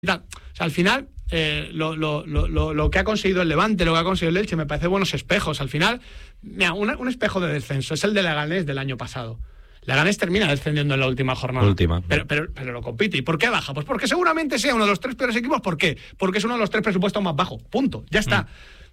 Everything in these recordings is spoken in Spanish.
O sea, al final, lo que ha conseguido el Levante, lo que ha conseguido el Elche, me parece buenos espejos. Al final, mira, un espejo de descenso es el de Leganés del año pasado. Leganés termina descendiendo en la última jornada. Pero lo compite. ¿Y por qué baja? Pues porque seguramente sea uno de los 3 peores equipos. ¿Por qué? Porque es uno de los 3 presupuestos más bajos. Punto. Ya está.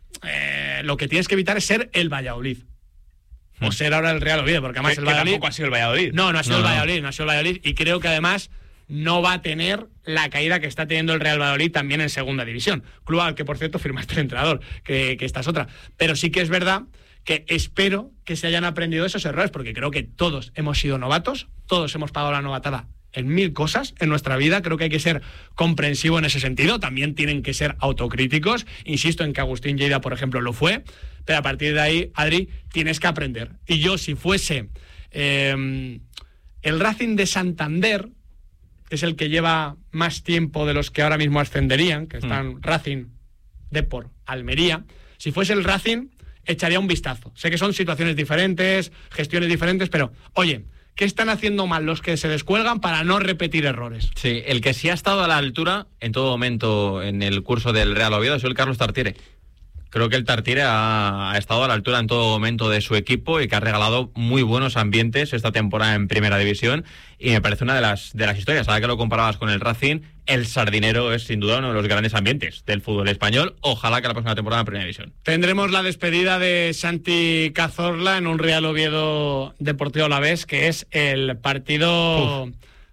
Lo que tienes que evitar es ser el Valladolid. O ser ahora el Real Oviedo, porque además el Valladolid tampoco ha sido el Valladolid. No ha sido el Valladolid, no ha sido el Valladolid. Y creo que además no va a tener la caída que está teniendo el Real Valladolid también en segunda división. Club al que, por cierto, firmaste el entrenador, que esta es otra. Pero sí que es verdad que espero que se hayan aprendido esos errores, porque creo que todos hemos sido novatos, todos hemos pagado la novatada en 1000 cosas en nuestra vida. Creo que hay que ser comprensivo en ese sentido. También tienen que ser autocríticos. Insisto en que Agustín Lleida, por ejemplo, lo fue. Pero a partir de ahí, Adri, tienes que aprender. Y yo, si fuese el Racing de Santander, que es el que lleva más tiempo de los que ahora mismo ascenderían, que están Racing, Depor, Almería, si fuese el Racing, echaría un vistazo. Sé que son situaciones diferentes, gestiones diferentes, pero, oye, ¿qué están haciendo mal los que se descuelgan para no repetir errores? Sí, el que sí ha estado a la altura en todo momento en el curso del Real Oviedo es el Carlos Tartiere. Creo que el Tartiere ha estado a la altura en todo momento de su equipo y que ha regalado muy buenos ambientes esta temporada en Primera División, y me parece una de las historias. Ahora que lo comparabas con el Racing, el Sardinero es sin duda uno de los grandes ambientes del fútbol español. Ojalá que la próxima temporada en Primera División. Tendremos la despedida de Santi Cazorla en un Real Oviedo Deportivo Alavés, que es el partido...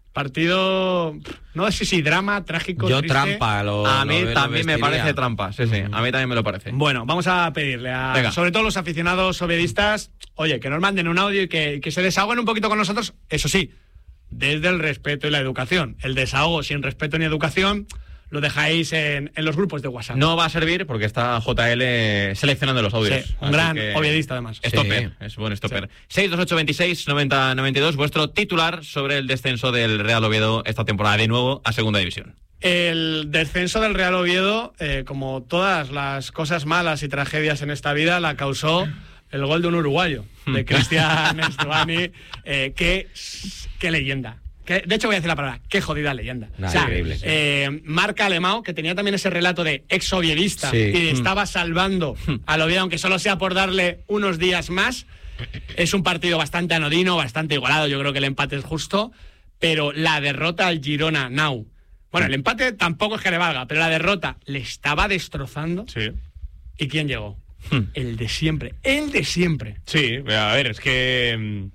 no sé si drama, trágico, yo triste. Trampa a mí también me parece trampa, sí, a mí también me lo parece. Bueno, vamos a pedirle sobre todo los aficionados oviedistas, oye, que nos manden un audio y que se desahoguen un poquito con nosotros, eso sí, desde el respeto y la educación. El desahogo sin respeto ni educación lo dejáis en los grupos de WhatsApp. No va a servir porque está JL seleccionando los audios. Sí, un gran oviedista además. Stopper, sí. Es buen stopper. Sí. 628 26 90 92, vuestro titular sobre el descenso del Real Oviedo esta temporada de nuevo a segunda división. El descenso del Real Oviedo, como todas las cosas malas y tragedias en esta vida, la causó el gol de un uruguayo, de Cristian Estuani. Qué leyenda. De hecho voy a decir la palabra, qué jodida leyenda. Increíble. Marc Alemão, que tenía también ese relato de ex-oviedista, sí, y estaba salvando al Oviedo, aunque solo sea por darle unos días más. Es un partido bastante anodino, bastante igualado. Yo creo que el empate es justo, pero la derrota al Girona Now, bueno, el empate tampoco es que le valga, pero la derrota le estaba destrozando. Sí. ¿Y quién llegó? El de siempre. Sí, a ver, es que...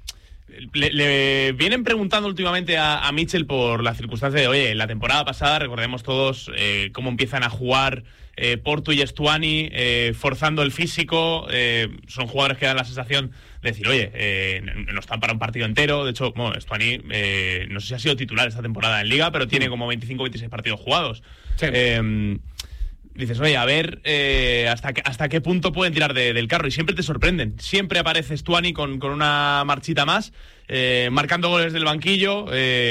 Le vienen preguntando últimamente a Mitchell por la circunstancia de, oye, la temporada pasada, recordemos todos cómo empiezan a jugar Portu y Estuani, forzando el físico. Son jugadores que dan la sensación de decir, oye, no están para un partido entero. De hecho, bueno, Estuani no sé si ha sido titular esta temporada en Liga, pero tiene como 25-26 partidos jugados. Sí. Dices, oye, a ver hasta qué punto pueden tirar del carro, y siempre te sorprenden. Siempre aparece Estuani con una marchita más, marcando goles del banquillo,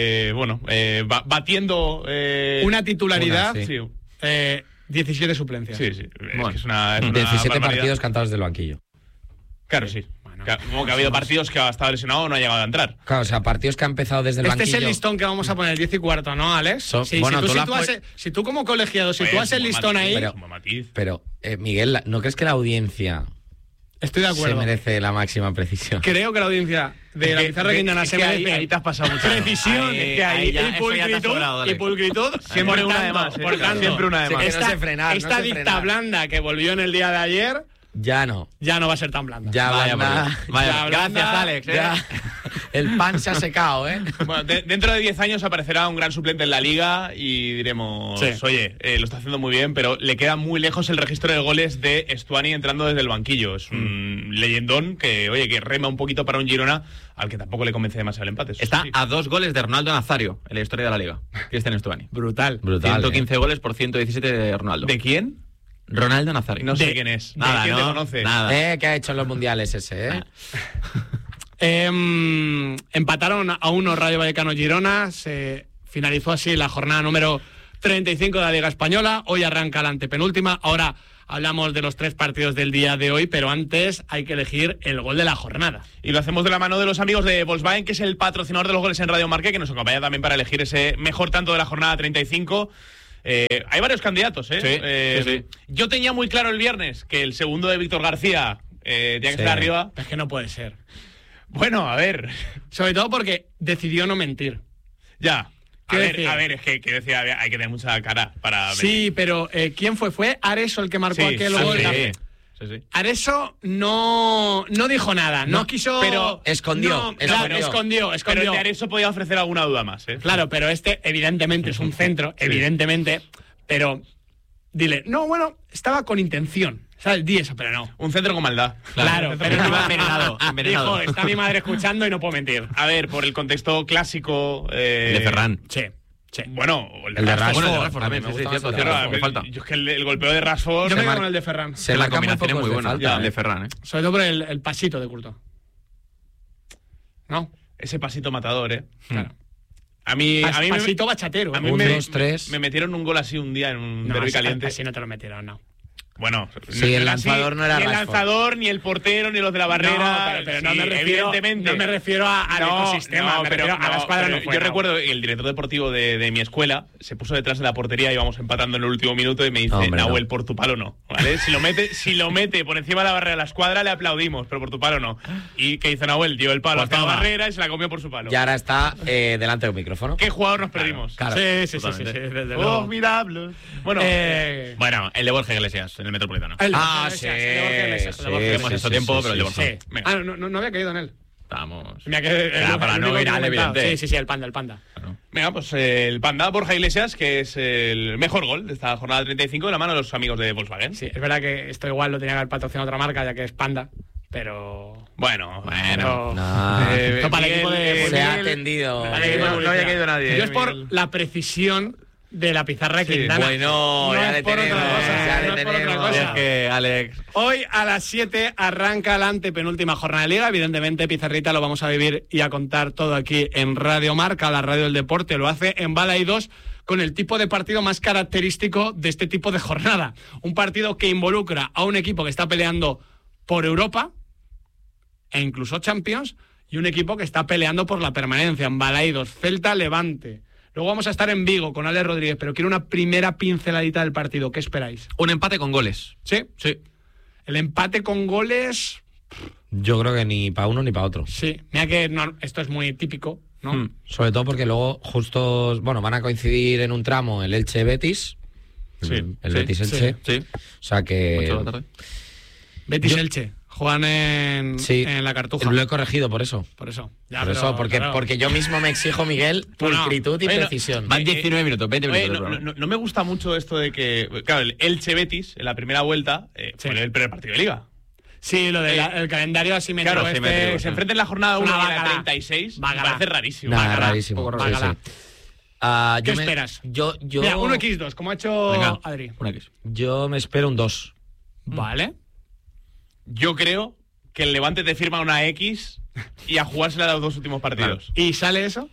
batiendo una titularidad. 17 suplencias. Sí. Bueno, es una 17 partidos cantados del banquillo. Claro, sí. Como que ha habido partidos que ha estado lesionado o no ha llegado a entrar. Claro, o sea, partidos que ha empezado desde el banquillo. Este es el listón que vamos a poner 10 y cuarto, ¿no, Alex? Si tú como colegiado, si tú haces el listón ahí... Pero Miguel, ¿no crees que la audiencia... Estoy de acuerdo. Se merece la máxima precisión? Creo que la audiencia de la Pizarra Quintana se merece... Ahí te has pasado mucho. Precisión, y pulcritud. Siempre una de más. Por tanto, siempre una de más. Esta dicta blanda que volvió en el día de ayer... Ya no va a ser tan blanda. Vaya, gracias, Alex. El pan se ha secado, ¿eh? Bueno, dentro de 10 años aparecerá un gran suplente en la Liga y diremos, oye, lo está haciendo muy bien, pero le queda muy lejos el registro de goles de Estuani entrando desde el banquillo. Es un leyendón que, oye, que rema un poquito para un Girona al que tampoco le convence demasiado el empate. Está a 2 goles de Ronaldo Nazario en la historia de la Liga, Cristian Estuani. Brutal. 115 goles por 117 de Ronaldo. ¿De quién? Ronaldo Nazario. No sé quién es. Nada, ¿quién te conoce? Nada. ¿Qué ha hecho en los mundiales ese, Empataron a 1 Rayo Vallecano Girona. Se finalizó así la jornada número 35 de la Liga Española. Hoy arranca la antepenúltima. Ahora hablamos de los 3 partidos del día de hoy, pero antes hay que elegir el gol de la jornada. Y lo hacemos de la mano de los amigos de Volkswagen, que es el patrocinador de los goles en Radio Marca, que nos acompaña también para elegir ese mejor tanto de la jornada 35. Hay varios candidatos, ¿eh? Sí. Yo tenía muy claro el viernes que el segundo de Víctor García tenía que estar arriba. Es que no puede ser. Bueno, a ver. Sobre todo porque decidió no mentir. Ya. A decir? ver, es que decía, hay que tener mucha cara para... Sí, pero ¿quién fue? ¿Fue Areso el que marcó aquel gol? Sí. Areso no dijo nada, no quiso... Pero escondió. Escondió. Pero el de Areso podía ofrecer alguna duda más, ¿eh? Claro, pero este evidentemente es un centro, evidentemente, pero dile, no, bueno, estaba con intención, ¿sabes? Di eso, pero no. Un centro con maldad. Claro, pero no iba envenenado. Envenenado. Dijo, está mi madre escuchando y no puedo mentir. A ver, por el contexto clásico... De Ferran. Sí. Bueno, el de Rashford. Bueno, el de Rashford también, Me sí, gusta cierto, más el de cierto, Rashford. me falta. Yo es que el golpeo de Rashford... Yo me quedo con el de Ferran. Se La marca muy combinación es pocos muy de buena, falta, el de Ferran, ¿eh? Sobre todo por el pasito de Courtois. ¿No? Ese pasito matador, ¿eh? Claro. A mí Pasito bachatero. a mí 1, 2, 3. me metieron un gol así un día en un No, derbi caliente. así no te lo metieron, no. Bueno, Sí, el lanzador no era ni el Rashford. lanzador, ni el portero, ni los de la barrera. Pero Sí, no me refiero, evidentemente. no me refiero al ecosistema, me refiero a la escuadra. pero No fue, yo no. recuerdo que el director deportivo de mi escuela se puso detrás de la portería, íbamos empatando en el último minuto y me dice, Hombre, Nahuel, no. por tu palo no, ¿vale? Si lo mete por encima de la barrera de la escuadra le aplaudimos, pero por tu palo no. ¿Y qué hizo Nahuel? Dio el palo Pues hasta la toma. barrera y se la comió por su palo. Y ahora está delante del micrófono. ¿Qué jugador nos perdimos? Claro. Sí, desde luego. Formidables. Bueno, Bueno, el de Borja Iglesias, en el Metropolitano. Sí. Hemos hecho tiempo, pero el de Borja. Sí. Venga. Ah, no había caído en él. Estamos. Mira que Era para no ir al evidente. Sí, el panda. venga, pues el Panda, Borja Iglesias, que es el mejor gol de esta jornada 35 de la mano de los amigos de Volkswagen. Sí, es verdad que esto igual lo tenía que haber patrocinado otra marca, ya que es Panda, pero... Bueno. pero- No. Esto para el equipo de... Se ha atendido. Para el equipo de No había caído nadie. Yo es por la precisión de la pizarra de Quintana. Bueno, no ya es le por otra tenemos, cosa, ya no le es por otra tenemos. cosa. Es que, Alex. Hoy a las 7 arranca la antepenúltima jornada de Liga. Evidentemente, Pizarrita lo vamos a vivir y a contar todo aquí en Radio Marca, la radio del deporte. Lo hace en Bala y 2 con el tipo de partido más característico de este tipo de jornada. Un partido que involucra a un equipo que está peleando por Europa e incluso Champions y un equipo que está peleando por la permanencia. En Bala y 2, Celta Levante. Luego vamos a estar en Vigo con Alex Rodríguez, pero quiero una primera pinceladita del partido. ¿Qué esperáis? Un empate con goles. ¿Sí? Sí. El empate con goles... Yo creo que ni para uno ni para otro. Sí, mira que no, esto es muy típico, ¿no? Sobre todo porque luego justo, bueno, van a coincidir en un tramo el Elche-Betis. Sí, El sí, Betis-Elche. Sí. O sea que... 8 de la tarde. Betis-Elche. Juegan en la Cartuja. Lo he corregido por eso. Por eso. Porque yo mismo me exijo, Miguel, pulcritud y precisión. Van 19 minutos, 20 Oye, minutos. no me gusta mucho esto de que, claro, el Elche-Betis en la primera vuelta fue el primer partido de Liga. Sí, lo del calendario asimétrico. Claro, este, se enfrenta en la jornada 1 y en la bágala. 36. Me Bágala. parece rarísimo. Nada, Bágala. rarísimo. Poco Sí, bágala. sí. ¿Qué esperas? Yo Mira, 1x2, como ha hecho Venga, Adri. una X. Yo me espero un 2. Vale. Yo creo que el Levante te firma una X y a jugársela a los dos últimos partidos. ¿Y sale eso?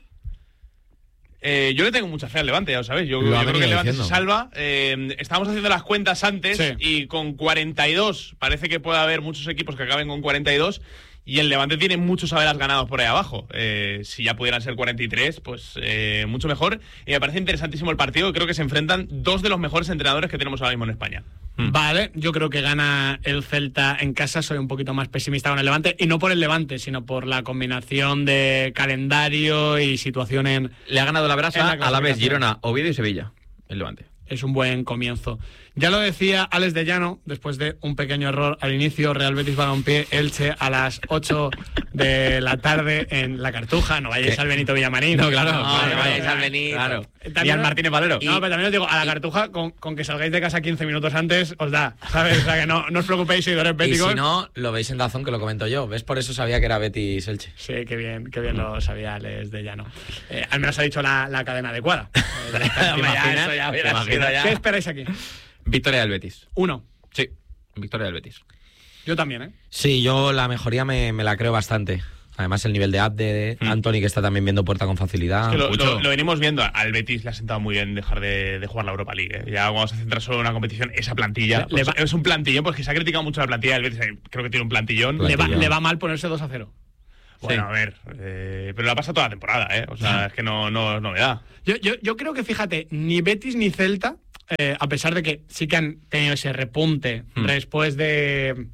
Yo le tengo mucha fe al Levante, ya lo sabéis. Yo Lo ha creo que el venido Levante diciendo. se salva. Estábamos haciendo las cuentas antes Sí. y con 42 parece que puede haber muchos equipos que acaben con 42 y el Levante tiene muchos haberas ganados por ahí abajo. Si ya pudieran ser 43, pues mucho mejor. Y me parece interesantísimo el partido. Creo que se enfrentan dos de los mejores entrenadores que tenemos ahora mismo en España. Vale, yo creo que gana el Celta en casa. Soy un poquito más pesimista con el Levante. Y no por el Levante, sino por la combinación de calendario y situación en... Le ha ganado la En brasa la a la vez clasificación. Girona, Oviedo y Sevilla. El Levante. Es un buen comienzo. Ya lo decía Alex de Llano, después de un pequeño error al inicio, Real Betis Balompié, Elche a las 8 de la tarde en la Cartuja. No vayáis al Benito Villamarín. No, claro. No, Claro, no vayáis claro. al Benito. Claro. También- Y al Martínez Valero. No, pero también os digo, a la Cartuja, con que salgáis de casa 15 minutos antes, os da, ¿sabes? O sea, que no os preocupéis, seguidores Y béticos. si no, lo veis en Dazón, que lo comento yo. ¿Ves? Por eso sabía que era Betis-Elche. Sí, qué bien lo sabía Alex de Llano. Al menos ha dicho la cadena adecuada. ¿Te imaginas? ¿Te imaginas? ¿Qué esperáis aquí? Victoria del Betis. 1. Sí, victoria del Betis. Yo también, ¿eh? Sí, yo la mejoría me la creo bastante. Además, el nivel de Abde, Anthony, que está también viendo puerta con facilidad. Es que mucho. lo venimos viendo. Al Betis le ha sentado muy bien dejar de jugar la Europa League. Ya vamos a centrar solo en una competición. Esa plantilla. Le va- Es un plantillón, porque se ha criticado mucho la plantilla del Betis. Creo que tiene un plantillón. Le va mal ponerse 2-0. Bueno, a ver, pero la pasa toda la temporada, O sea, es que no es novedad. Yo creo que, fíjate, ni Betis ni Celta, a pesar de que sí que han tenido ese repunte después de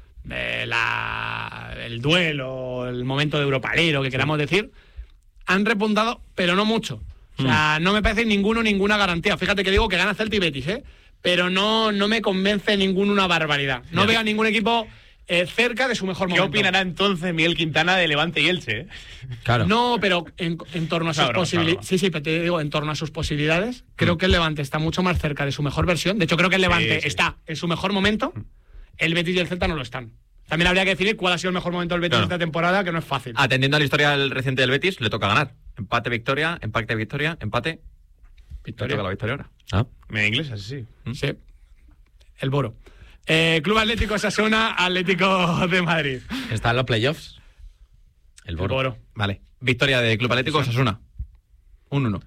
el duelo, el momento de Europa League, lo que queramos decir, han repuntado, pero no mucho. O sea, no me parece ninguna garantía. Fíjate que digo que gana Celta y Betis, pero no me convence ninguno una barbaridad. No veo a ningún equipo cerca de su mejor momento. ¿Qué opinará entonces Miguel Quintana de Levante y Elche? Claro. No, pero en torno a sus posibilidades. Sí, pero te digo, en torno a sus posibilidades, creo que el Levante está mucho más cerca de su mejor versión. De hecho, creo que el Levante está en su mejor momento. El Betis y el Celta no lo están. También habría que definir cuál ha sido el mejor momento del Betis esta temporada, que no es fácil. Atendiendo a la historia reciente del Betis, le toca ganar. Empate, victoria, empate, victoria, empate. Victoria. Le toca la victoria ahora. ¿En inglés? Así sí. Sí. El Boro. Club Atlético Osasuna, Atlético de Madrid. ¿Están los playoffs? El Boro. Vale. Victoria de Club Atlético Osasuna. 1-1.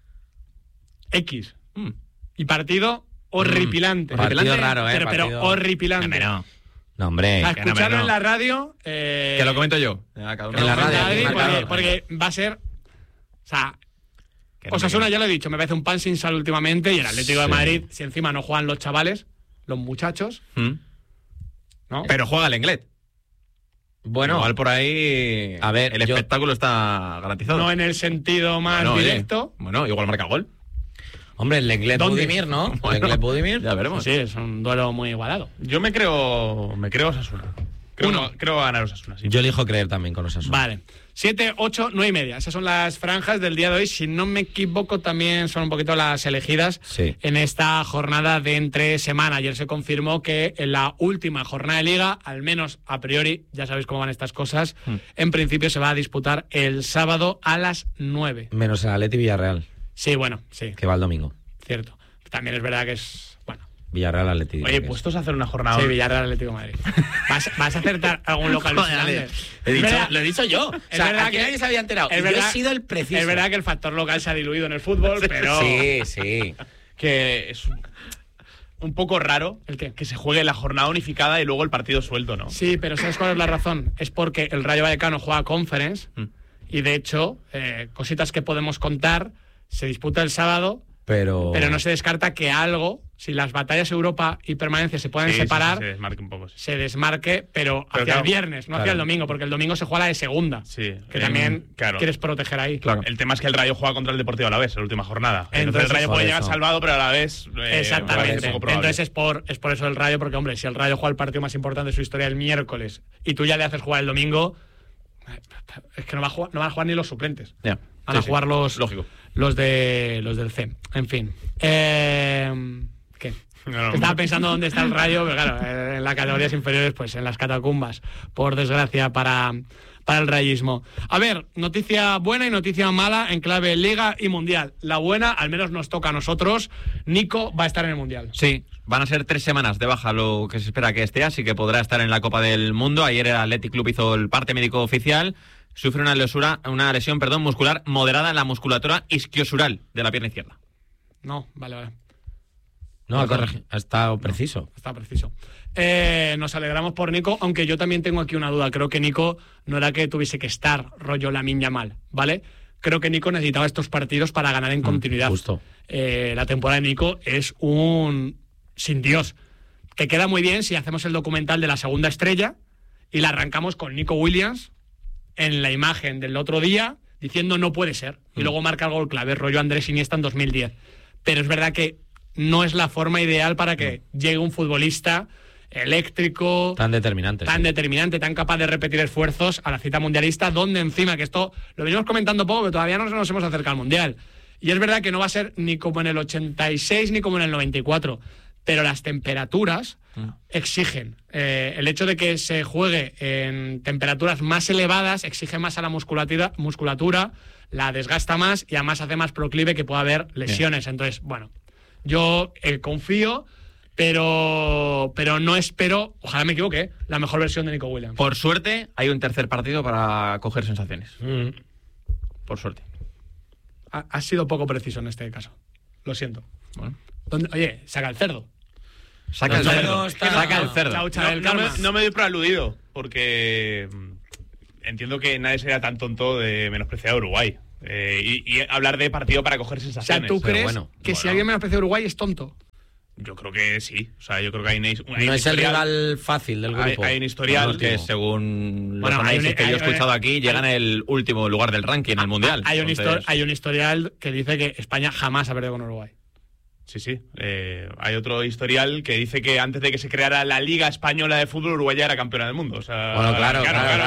X. Y partido horripilante. Partido raro, pero horripilante. No, hombre. A escucharlo en la radio. Que lo comento yo. En la radio. Porque va a ser. O sea. Osasuna, ya lo he dicho, me parece un pan sin sal últimamente. Y el Atlético de Madrid, si encima no juegan los chavales, los muchachos. ¿No? Pero juega el Englet. Bueno, igual por ahí. A ver, el espectáculo está garantizado. No en el sentido más directo. Bueno, igual marca gol. Hombre, el Lenglet Budimir, ¿no? Bueno, el Lenglet Budimir. Ya veremos. Sí, es un duelo muy igualado. Yo me creo Osasuna. Creo ganar Osasuna, sí. Yo elijo creer también con Osasuna. Vale. 7, 8, 9 y media. Esas son las franjas del día de hoy. Si no me equivoco, también son un poquito las elegidas en esta jornada de entre semana. Ayer se confirmó que en la última jornada de Liga, al menos a priori, ya sabéis cómo van estas cosas, en principio se va a disputar el sábado a las 9. Menos el Atleti Villarreal. Sí, bueno, sí. Que va el domingo. Cierto. También es verdad que es... Bueno. Villarreal Atleti. Oye, puestos a hacer una jornada... Sí, Villarreal Atlético de Madrid. ¿Vas a acertar algún local? Lo he dicho yo. Es verdad que nadie se había enterado. Yo he sido el preciso. Es verdad que el factor local se ha diluido en el fútbol, pero... Sí. Que es un poco raro que se juegue la jornada unificada y luego el partido suelto, ¿no? Sí, pero ¿sabes cuál es la razón? Es porque el Rayo Vallecano juega Conference y, de hecho, cositas que podemos contar, se disputa el sábado, pero no se descarta que algo, si las batallas Europa y permanencia se pueden separar, se desmarque un poco. Sí. Se desmarque, pero hacia el viernes, no hacia el domingo, porque el domingo se juega la de segunda. Sí, que también quieres proteger ahí. Claro. El tema es que el Rayo juega contra el Deportivo Alavés en la última jornada. Entonces el Rayo puede llegar salvado, pero a la vez... Exactamente. Entonces es por eso el Rayo, porque, hombre, si el Rayo juega el partido más importante de su historia el miércoles y tú ya le haces jugar el domingo, es que no van a jugar ni los suplentes. Yeah. Van a jugar los del C. En fin. ¿Qué? No. Estaba pensando dónde está el Rayo, pero claro, en las categorías inferiores, pues en las catacumbas, por desgracia para el rayismo. A ver, noticia buena y noticia mala en clave Liga y Mundial. La buena, al menos nos toca a nosotros. Nico va a estar en el Mundial. Sí, van a ser 3 semanas de baja lo que se espera que esté, así que podrá estar en la Copa del Mundo. Ayer el Athletic Club hizo el parte médico oficial. Sufre una lesión muscular moderada en la musculatura isquiosural de la pierna izquierda. No, vale. No, ha estado preciso. Está preciso. Nos alegramos por Nico, aunque yo también tengo aquí una duda. Creo que Nico no era que tuviese que estar rollo Lamine Yamal, ¿vale? Creo que Nico necesitaba estos partidos para ganar en continuidad. Justo. La temporada de Nico es un sin Dios. Que queda muy bien si hacemos el documental de la segunda estrella y la arrancamos con Nico Williams en la imagen del otro día diciendo no puede ser. Y luego marca el gol clave, rollo Andrés Iniesta en 2010. Pero es verdad que no es la forma ideal para que llegue un futbolista eléctrico, tan determinante, tan capaz de repetir esfuerzos a la cita mundialista, donde encima, que esto lo venimos comentando poco, pero todavía no nos hemos acercado al Mundial. Y es verdad que no va a ser ni como en el 86 ni como en el 94, pero las temperaturas exigen. El hecho de que se juegue en temperaturas más elevadas exige más a la musculatura, la desgasta más y además hace más proclive que pueda haber lesiones. Bien. Entonces, bueno, yo confío, pero no espero, ojalá me equivoque, la mejor versión de Nico Williams. Por suerte, hay un tercer partido para coger sensaciones. Por suerte. Has sido poco preciso en este caso. Lo siento. Bueno. Oye, saca el cerdo. Saca el cerdo. No me doy por aludido, porque entiendo que nadie sería tan tonto de menospreciar a Uruguay. Y hablar de partido para coger sensaciones. O sea, ¿tú crees que si alguien menosprecia a Uruguay es tonto? Yo creo que sí. O sea, yo creo que hay no es el rival fácil del grupo. Hay un historial que según los análisis que yo he escuchado aquí, llegan en el último lugar del ranking en el Mundial. Hay un historial que dice que España jamás ha perdido con Uruguay. Sí. Hay otro historial que dice que antes de que se creara la Liga Española de Fútbol, Uruguay ya era campeona del mundo. O sea, bueno, claro.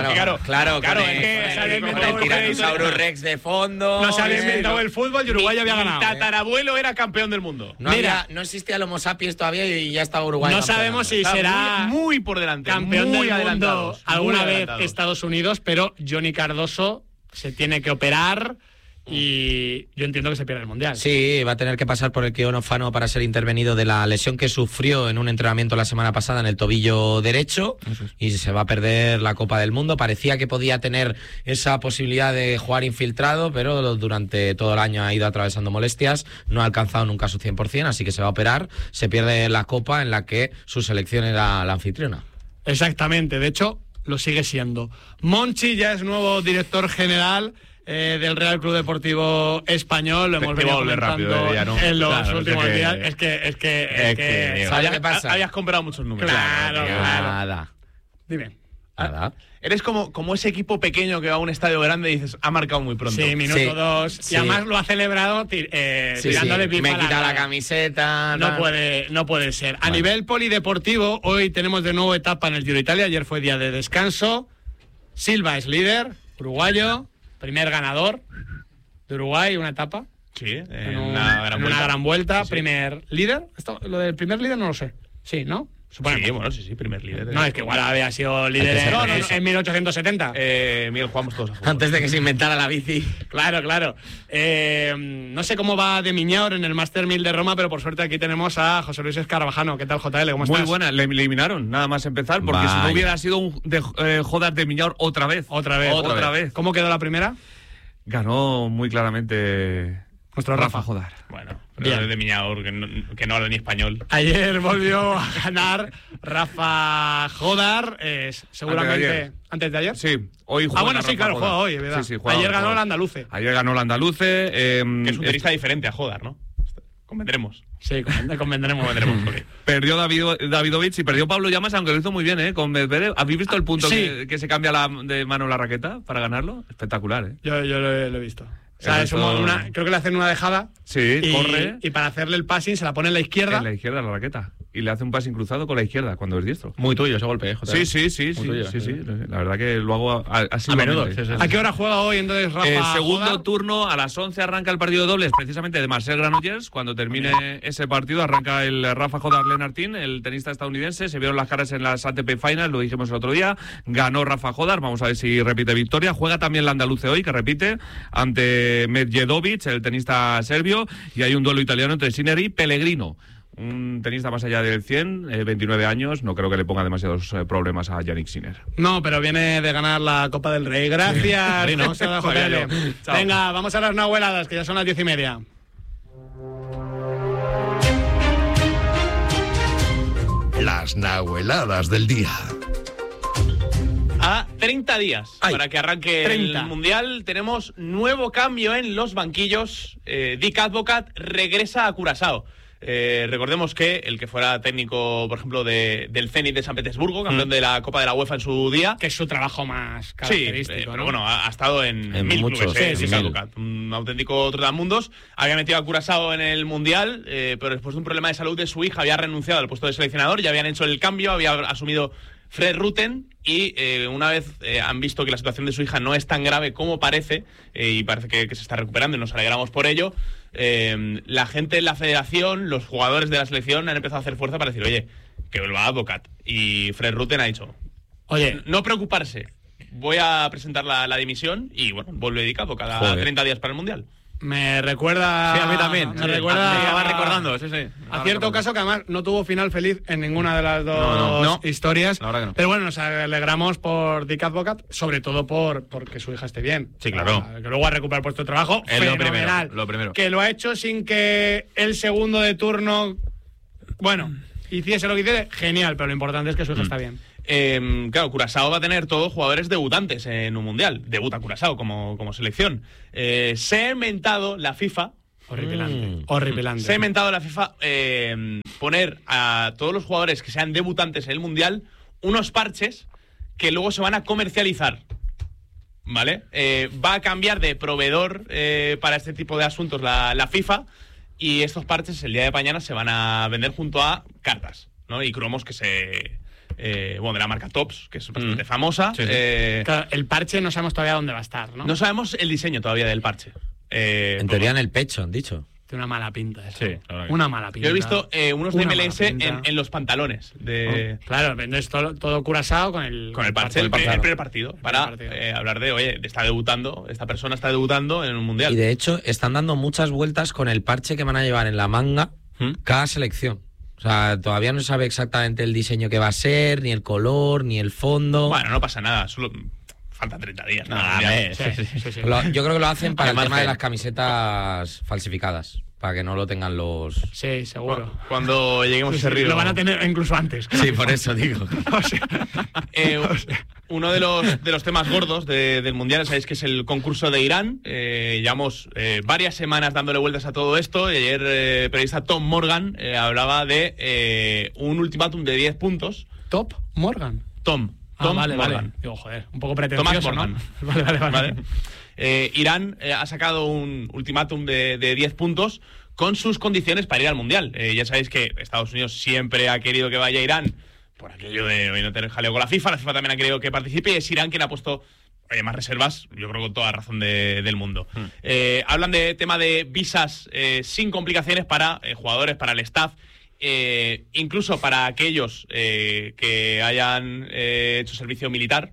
El Tyrannosaurus Rex de fondo. No se había inventado el fútbol y Uruguay había ganado. Mi tatarabuelo era campeón del mundo. No existía el Homo sapiens todavía y ya estaba Uruguay. No sabemos si será muy por delante, campeón muy del mundo alguna vez adelantados. Estados Unidos, pero Johnny Cardoso se tiene que operar. Y yo entiendo que se pierde el Mundial. Sí, va a tener que pasar por el quirófano para ser intervenido de la lesión que sufrió en un entrenamiento la semana pasada en el tobillo derecho y se va a perder la Copa del Mundo. Parecía que podía tener esa posibilidad de jugar infiltrado, pero durante todo el año ha ido atravesando molestias, no ha alcanzado nunca su 100%, así que se va a operar, se pierde la Copa en la que su selección era la anfitriona. Exactamente, de hecho lo sigue siendo. Monchi ya es nuevo director general del Real Club Deportivo Español. Lo hemos venido comentando en los últimos días. Es que ¿sabes qué pasa? Habías comprado muchos números. Claro. Nada. Dime. Nada. Eres como ese equipo pequeño que va a un estadio grande y dices, ha marcado muy pronto. Sí, minuto 2. Sí. Y además lo ha celebrado tirándole pipa. Me quita la camiseta. No puede ser. A nivel polideportivo, hoy tenemos de nuevo etapa en el Giro de Italia. Ayer fue día de descanso. Silva es líder, uruguayo. Primer ganador de Uruguay, una etapa. Sí, en una gran vuelta. Sí. Primer líder. Lo del primer líder no lo sé. Sí, ¿no? Suponemos. Sí, primer líder. No, es que igual había sido líder en 1870. Miguel, jugamos todos a fútbol. Antes de que se inventara la bici. Claro. No sé cómo va de Miñaur en el Master 1000 de Roma, pero por suerte aquí tenemos a José Luis Escarabajano. ¿Qué tal, JL? ¿Cómo estás? Muy buena, le eliminaron, nada más empezar, porque si no hubiera sido un Jodas de Miñaur otra vez. Otra vez. ¿Cómo quedó la primera? Ganó muy claramente nuestro Rafa Jodar. Bueno, pero de Miñaur, que no habla ni español. Ayer volvió a ganar Rafa Jodar, seguramente antes de ayer. Sí, hoy juega. Bueno, sí, claro, juega hoy, ¿verdad? Sí, juega ayer ganó hoy. el Andaluce. Ayer ganó el Andaluce. Que es un tenista diferente a Jodar, ¿no? Convendremos. Sí, convendremos. Perdió Davidovich y perdió Pablo Llamas, aunque lo hizo muy bien, con Medvedev. ¿Habéis visto el punto que se cambia de mano la raqueta para ganarlo? Espectacular, Yo lo he visto. O sea, creo que le hacen una dejada. Sí, corre. Y para hacerle el passing se la pone en la izquierda. En la izquierda la raqueta. Y le hace un passing cruzado con la izquierda cuando es diestro. Muy tuyo ese golpe, Sí. La verdad que lo hago así a menudo. ¿A qué hora juega hoy entonces Rafa? Segundo Jodar? turno, a las 11 arranca el partido de dobles, precisamente de Marcel Granollers. Cuando termine ese partido arranca el Rafa Jodar Lennartin, el tenista estadounidense. Se vieron las caras en las ATP Finals, lo dijimos el otro día. Ganó Rafa Jodar, vamos a ver si repite victoria. Juega también el Andaluce hoy, que repite, ante Medvedovic, el tenista serbio. Y hay un duelo italiano entre Sinner y Pellegrino. Un tenista más allá del 100, 29 años, no creo que le ponga demasiados problemas a Yannick Sinner. No, pero viene de ganar la Copa del Rey. Gracias. Venga, vamos a las nahueladas, que ya son las 10:30. Las nahueladas del día. A 30 días para que arranque el Mundial, tenemos nuevo cambio en los banquillos. Dick Advocaat regresa a Curazao. Recordemos que el que fuera técnico, por ejemplo, del Zenit de San Petersburgo, campeón de la Copa de la UEFA en su día. Que es su trabajo más característico. Sí, pero bueno, ha estado en mil muchos, clubes. Sí, Advocaat, un auténtico trotamundos. Había metido a Curazao en el Mundial, pero después de un problema de salud de su hija había renunciado al puesto de seleccionador, ya habían hecho el cambio, había asumido Fred Rutten y una vez han visto que la situación de su hija no es tan grave como parece, y parece que se está recuperando y nos alegramos por ello, la gente en la federación, los jugadores de la selección han empezado a hacer fuerza para decir, oye, que vuelva Advocaat. Y Fred Rutten ha dicho, oye, no preocuparse, voy a presentar la dimisión y bueno, vuelve Dick Advocaat a 30 días para el Mundial. Me recuerda... Sí, a mí también. Me recuerda... Me estaba recordando, sí. A cierto caso que además no tuvo final feliz en ninguna de las dos historias. La verdad que no. Pero bueno, nos alegramos por Dick Advocaat, sobre todo porque su hija esté bien. Sí, claro. Que luego ha recuperado el puesto de trabajo. Es fenomenal. lo primero. Que lo ha hecho sin que el segundo de turno... Bueno, hiciese lo que hiciese, genial, pero lo importante es que su hija está bien. Claro, Curazao va a tener todos jugadores debutantes en un mundial. Debuta Curazao como selección. Se ha inventado la FIFA. Horripilante. Se ha inventado la FIFA poner a todos los jugadores que sean debutantes en el mundial unos parches que luego se van a comercializar. ¿Vale? Va a cambiar de proveedor para este tipo de asuntos la FIFA, y estos parches el día de mañana se van a vender junto a cartas, ¿no? Y cromos que de la marca Tops, que es bastante famosa. Sí. Claro, el parche no sabemos todavía dónde va a estar, ¿no? No sabemos el diseño todavía del parche. En teoría en el pecho, han dicho. Tiene una mala pinta eso. Sí, una mala pinta. Yo he visto unos de MLS en los pantalones. Claro, vendes todo Curazao con el parche, el primer partido. Para hablar de, oye, esta persona está debutando en un mundial. Y de hecho, están dando muchas vueltas con el parche que van a llevar en la manga cada selección. O sea, todavía no se sabe exactamente el diseño que va a ser, ni el color, ni el fondo. Bueno, no pasa nada, solo faltan 30 días. Sí. Yo creo que lo hacen para el tema de las camisetas falsificadas, para que no lo tengan los... Sí, seguro. Cuando lleguemos a ese río. Lo van a tener incluso antes. Sí, por eso digo. Uno de los temas gordos del Mundial, sabéis que es el concurso de Irán. Llevamos varias semanas dándole vueltas a todo esto, y ayer el periodista Tom Morgan hablaba de un ultimátum de 10 puntos. ¿Top Morgan? Tom vale. Digo, joder, un poco pretencioso, Morgan, ¿no? Vale. Irán ha sacado un ultimátum de 10 puntos con sus condiciones para ir al Mundial. Ya sabéis que Estados Unidos siempre ha querido que vaya Irán por aquello de no tener jaleo con la FIFA. La FIFA también ha querido que participe, y es Irán quien ha puesto más reservas, yo creo, con toda razón del mundo. Hablan de tema de visas sin complicaciones para jugadores, para el staff, incluso para aquellos que hayan hecho servicio militar.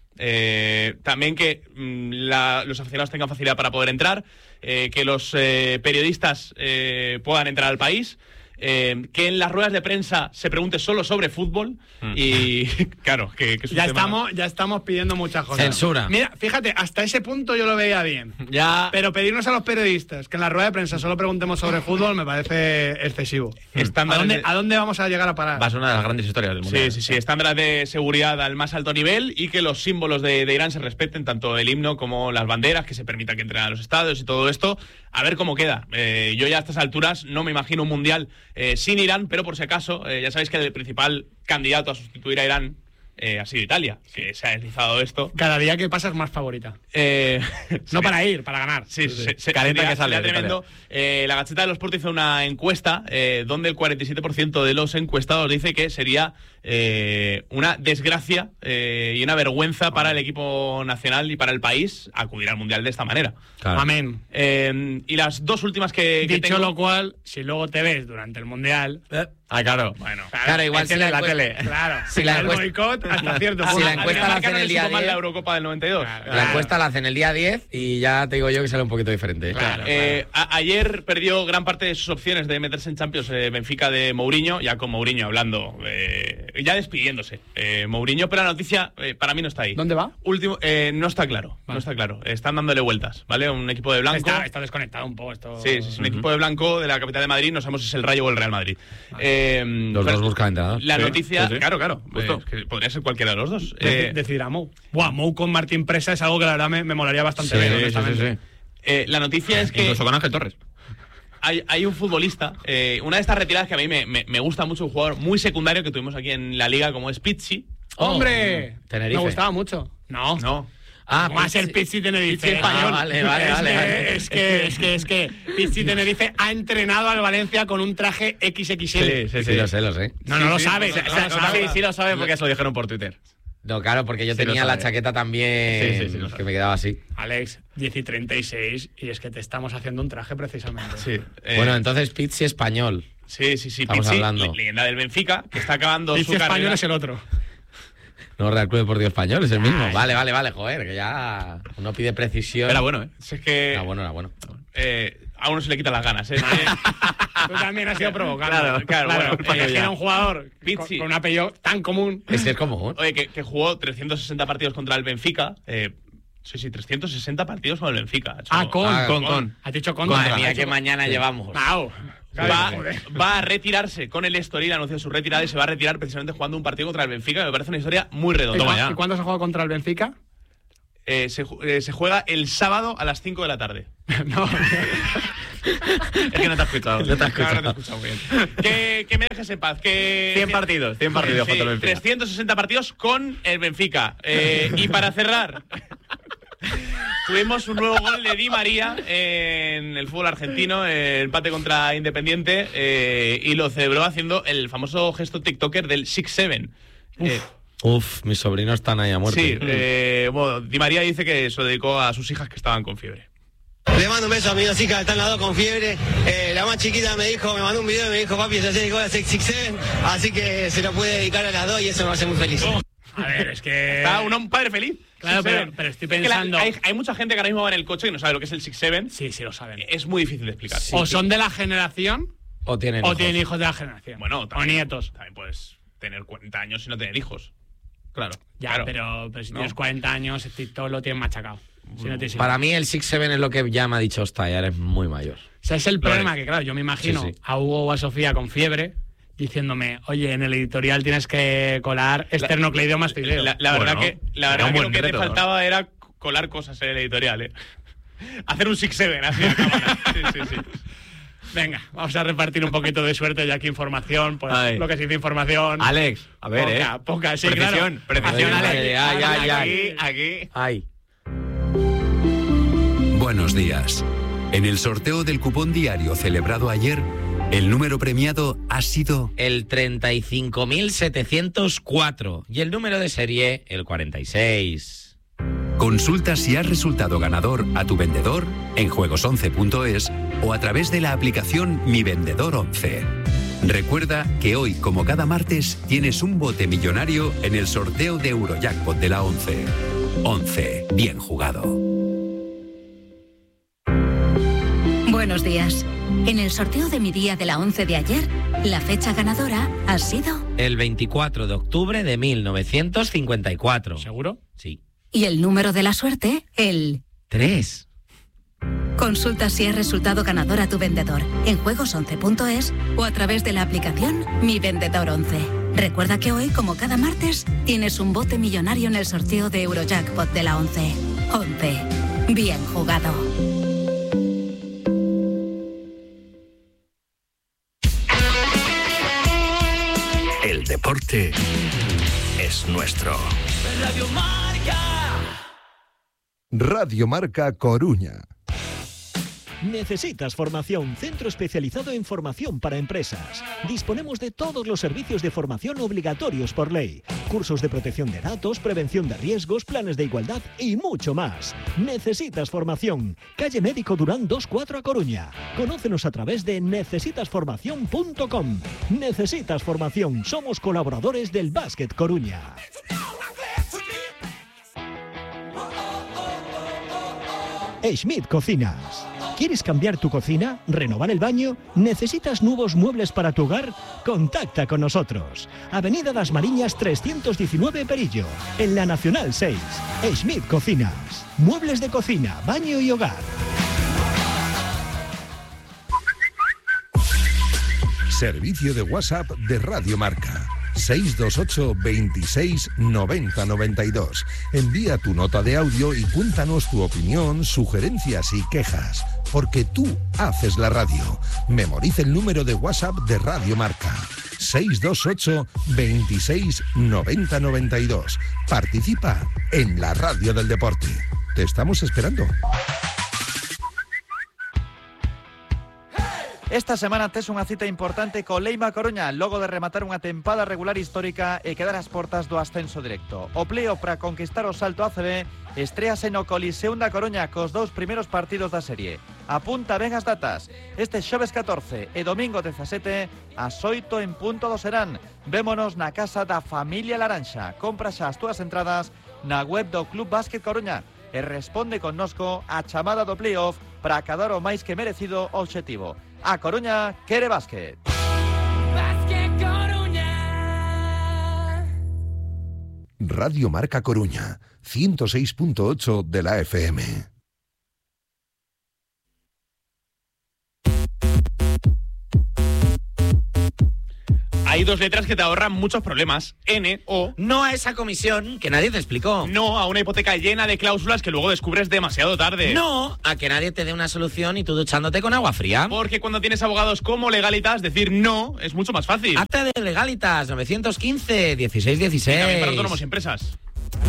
También que los aficionados tengan facilidad para poder entrar, que los periodistas puedan entrar al país, que en las ruedas de prensa se pregunte solo sobre fútbol. Y claro, que es un tema... ya estamos pidiendo muchas cosas. Censura. Mira, fíjate, hasta ese punto yo lo veía bien. Pero pedirnos a los periodistas que en la rueda de prensa solo preguntemos sobre fútbol me parece excesivo. ¿A dónde vamos a llegar a parar? Va a ser una de las grandes historias del mundo. Sí. Estándares de seguridad al más alto nivel, y que los símbolos de Irán se respeten, tanto el himno como las banderas, que se permita que entren a los estadios y todo esto. A ver cómo queda. Yo ya a estas alturas no me imagino un mundial sin Irán, pero por si acaso, ya sabéis que el principal candidato a sustituir a Irán ha sido Italia, que se ha deslizado esto. Cada día que pasa es más favorita. No para ir, para ganar. Sí, careta que sale tremendo. La Gaceta de los Sport hizo una encuesta donde el 47% de los encuestados dice que sería una desgracia y una vergüenza para el equipo nacional y para el país acudir al Mundial de esta manera. Claro. Amén. Y las dos últimas que Dicho tengo... lo cual, si luego te ves durante el Mundial... claro. Bueno, claro, igual si la tele. Claro. Si la el boicot hasta cierto punto. Si la encuesta la hacen el día 10... la Eurocopa del 92. Claro. La encuesta la hacen el día 10 y ya te digo yo que sale un poquito diferente. Claro. Ayer perdió gran parte de sus opciones de meterse en Champions Benfica de Mourinho, ya con Mourinho hablando, ya despidiéndose. Mourinho, pero la noticia para mí no está ahí. ¿Dónde va? No está claro. Vale. No está claro. Están dándole vueltas, ¿vale? Un equipo de blanco. Está desconectado un poco esto. Sí, un equipo de blanco de la capital de Madrid. No sabemos si es el Rayo o el Real Madrid. Vale. Los dos buscan entrenador. La noticia, claro. Es que podría ser cualquiera de los dos. Decidirá Mou. Mou con Martín Presa es algo que la verdad me molaría bastante bien, honestamente. La noticia es que... Incluso con Ángel Torres. Hay un futbolista, una de estas retiradas que a mí me gusta mucho, un jugador muy secundario que tuvimos aquí en la liga, como es Pizzi. ¡Hombre! Tenerife. Me gustaba mucho. No. Más el Pizzi Tenerife español. Vale. Es que Pizzi Tenerife ha entrenado al Valencia con un traje XXL. Sí, lo sé. No lo sabes. Sí lo sabe porque se lo dijeron por Twitter. No, claro, porque yo tenía la chaqueta también que me quedaba así. Alex, 10 y 36, y es que te estamos haciendo un traje precisamente. Sí. Bueno, entonces Pizzi español. Sí. Estamos Pizzi, hablando. leyenda del Benfica, que está acabando Pizzi su carrera. español es el otro. No, Real Club Deportivo Español, es el mismo. Vale, joder, que ya uno pide precisión. Era bueno, ¿eh? Es que... Era bueno. A uno se le quitan las ganas, ¿eh? Tú también has sido provocando. Claro. Era un jugador con un apellido tan común. Es común. Oye, que jugó 360 partidos contra el Benfica. Sí, 360 partidos con el Benfica. Con. Has dicho con. Madre mía, que mañana llevamos. Va a retirarse con el Estoril, anunció su retirada y se va a retirar precisamente jugando un partido contra el Benfica, que me parece una historia muy redonda. ¿Y cuándo se juega contra el Benfica? Se juega el sábado a las 5 de la tarde. No. Es que no te has escuchado. No te has escuchado bien. Que me dejes en paz. 100 partidos contra el Benfica. 360 partidos con el Benfica. Y para cerrar, tuvimos un nuevo gol de Di María en el fútbol argentino, el empate contra Independiente, y lo celebró haciendo el famoso gesto tiktoker del 6-7. Mis sobrinos están ahí a muerte. Sí, bueno, Di María dice que se lo dedicó a sus hijas que estaban con fiebre. Le mando un beso a mis dos hijas que están las dos con fiebre. La más chiquita me mandó un video y me dijo, papi, se dedicó a 6-7, así que se lo puede dedicar a las dos y eso me hace muy feliz. A ver, es que... Está un padre feliz. Claro, pero estoy pensando... hay mucha gente que ahora mismo va en el coche y no sabe lo que es el 6-7. Sí, lo saben. Es muy difícil de explicar. Sí, o son de la generación o tienen hijos de la generación. Bueno, también, o nietos. También puedes tener 40 años y no tener hijos. Claro. Ya, claro. Pero si tienes 40 años, el TikTok lo tienes machacado. Para mí el 6-7 es lo que ya me ha dicho Osta, ya eres muy mayor. O sea, es el problema que, claro, yo me imagino a Hugo o a Sofía con fiebre diciéndome, oye, en el editorial tienes que colar esternocleidomas fibrio. La verdad que lo que te faltaba era colar cosas en el editorial, hacer un 6-7 así a cámara. Sí. Venga, vamos a repartir un poquito de suerte ya aquí información, pues lo que se dice información. Alex, a ver, poca, sí, precisión, claro. Precisión, Alex. Aquí. Buenos días. En el sorteo del cupón diario celebrado ayer, el número premiado ha sido el 35.704 y el número de serie el 46. Consulta si has resultado ganador a tu vendedor en juegos11.es o a través de la aplicación Mi Vendedor 11. Recuerda que hoy, como cada martes, tienes un bote millonario en el sorteo de Eurojackpot de la 11. 11. Bien jugado. Buenos días. En el sorteo de mi día de la 11 de ayer, la fecha ganadora ha sido... el 24 de octubre de 1954. ¿Seguro? Sí. Y el número de la suerte, el... 3. Consulta si has resultado ganador a tu vendedor en juegos11.es o a través de la aplicación Mi Vendedor 11. Recuerda que hoy, como cada martes, tienes un bote millonario en el sorteo de Eurojackpot de la 11. 11. Bien jugado. El deporte es nuestro. Radio Marca. Radio Marca Coruña. ¿Necesitas formación? Centro especializado en formación para empresas. Disponemos de todos los servicios de formación obligatorios por ley. Cursos de protección de datos, prevención de riesgos, planes de igualdad y mucho más. ¿Necesitas formación? Calle Médico Durán 24 a Coruña. Conócenos a través de necesitasformación.com. Necesitas formación. Somos colaboradores del Básquet Coruña. Schmidt Cocinas. ¿Quieres cambiar tu cocina? ¿Renovar el baño? ¿Necesitas nuevos muebles para tu hogar? Contacta con nosotros. Avenida Las Mariñas 319 Perillo, en la Nacional 6. Schmidt Cocinas. Muebles de cocina, baño y hogar. Servicio de WhatsApp de Radio Marca. 628 26 90 92. Envía tu nota de audio y cuéntanos tu opinión, sugerencias y quejas. Porque tú haces la radio. Memoriza el número de WhatsApp de Radio Marca. 628 26 90 92. Participa en la radio del deporte. Te estamos esperando. Esta semana tes unha cita importante co Leima Coruña, logo de rematar unha tempada regular histórica e quedar ás portas do ascenso directo. O pleo para conquistar o salto ACB estréase no Coliseo da Coruña cos dous primeiros partidos da serie. Apunta ben as datas. Este xoves 14 e domingo 17 ás 8 en punto do Serán. Vémonos na casa da familia Laranxa. Compra xa as túas entradas na web do Club Básquet Coruña e responde connosco a chamada do playoff para acadar o máis que merecido obxectivo. A Coruña quere básquet. Básquet Coruña. Radio Marca Coruña, 106.8 de la FM. Hay dos letras que te ahorran muchos problemas. N-O. No a esa comisión que nadie te explicó. No a una hipoteca llena de cláusulas que luego descubres demasiado tarde. No a que nadie te dé una solución y tú duchándote con agua fría. Porque cuando tienes abogados como Legalitas, decir no es mucho más fácil. Hazte de Legalitas, 915 1616. Y también para autónomos y empresas.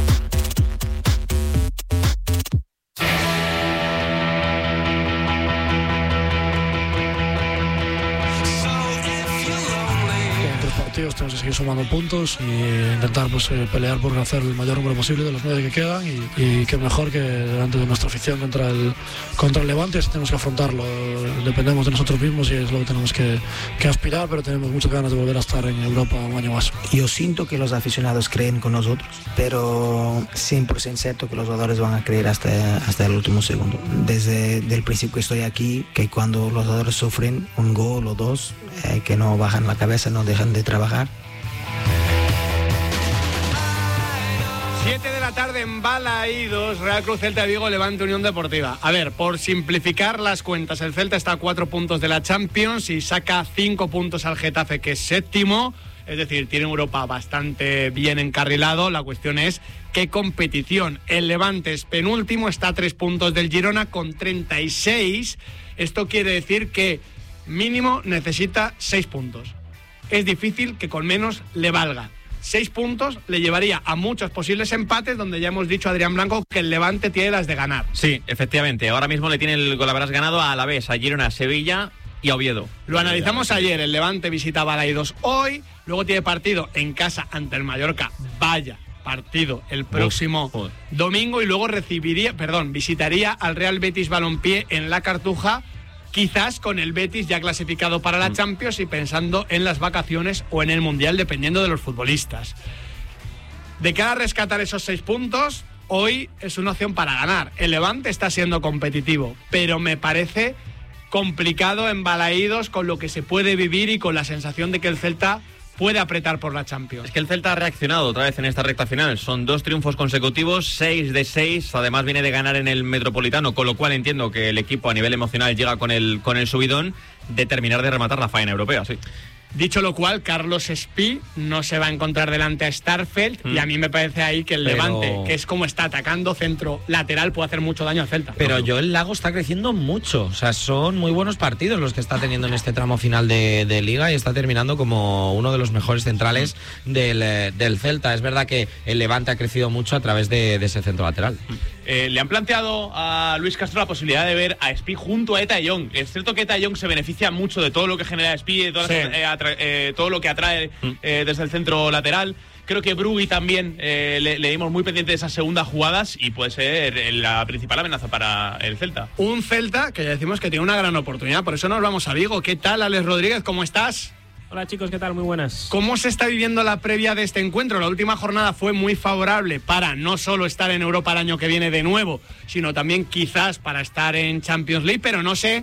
Tenemos que seguir sumando puntos y intentar pelear por hacer el mayor número posible de los 9 que quedan y que mejor que delante de nuestra afición contra el Levante. Así tenemos que afrontarlo, dependemos de nosotros mismos y es lo que tenemos que aspirar, pero tenemos muchas ganas de volver a estar en Europa un año más. Yo siento que los aficionados creen con nosotros, pero 100% cierto que los jugadores van a creer hasta el último segundo. Desde el principio que estoy aquí, que cuando los jugadores sufren un gol o dos, que no bajan la cabeza, no dejan de trabajar. 7 de la tarde en Balaídos, Real Cruz Celta de Vigo, Levante Unión Deportiva. A ver, por simplificar las cuentas, el Celta está a 4 puntos de la Champions y saca 5 puntos al Getafe, que es séptimo. Es decir, tiene Europa bastante bien encarrilado. La cuestión es qué competición. El Levante es penúltimo, está a 3 puntos del Girona con 36. Esto quiere decir que mínimo necesita 6 puntos. Es difícil que con menos le valga. 6 puntos le llevaría a muchos posibles empates, donde ya hemos dicho a Adrián Blanco que el Levante tiene las de ganar. Sí, efectivamente. Ahora mismo le tiene el golaveras ganado a Alavés, a Girona, a Sevilla y a Oviedo. Lo analizamos ayer. El Levante visita Balaídos hoy, luego tiene partido en casa ante el Mallorca. Vaya partido el próximo domingo, y luego visitaría al Real Betis Balompié en La Cartuja, quizás con el Betis ya clasificado para la Champions y pensando en las vacaciones o en el Mundial, dependiendo de los futbolistas. De cara a rescatar esos 6 puntos, hoy es una opción para ganar. El Levante está siendo competitivo, pero me parece complicado en Balaídos con lo que se puede vivir y con la sensación de que el Celta puede apretar por la Champions. Es que el Celta ha reaccionado otra vez en esta recta final. Son 2 triunfos consecutivos, 6 de 6. Además viene de ganar en el Metropolitano, con lo cual entiendo que el equipo a nivel emocional llega con el subidón de terminar de rematar la faena europea, sí. Dicho lo cual, Carlos Espí no se va a encontrar delante a Starfelt y a mí me parece ahí que el Levante, que es como está atacando centro lateral, puede hacer mucho daño al Celta. Pero Joel Lago está creciendo mucho, o sea, son muy buenos partidos los que está teniendo en este tramo final de Liga y está terminando como uno de los mejores centrales del Celta. Es verdad que el Levante ha crecido mucho a través de ese centro lateral. Le han planteado a Luis Castro la posibilidad de ver a Espí junto a Eta Young. Es cierto que Eta Young se beneficia mucho de todo lo que genera Espí, de todo lo que atrae desde el centro lateral. Creo que Brugui también le dimos muy pendiente de esas segundas jugadas y puede ser la principal amenaza para el Celta. Un Celta que ya decimos que tiene una gran oportunidad, por eso nos vamos a Vigo. ¿Qué tal, Alex Rodríguez? ¿Cómo estás? Hola chicos, ¿qué tal? Muy buenas. ¿Cómo se está viviendo la previa de este encuentro? La última jornada fue muy favorable para no solo estar en Europa el año que viene de nuevo, sino también quizás para estar en Champions League, pero no sé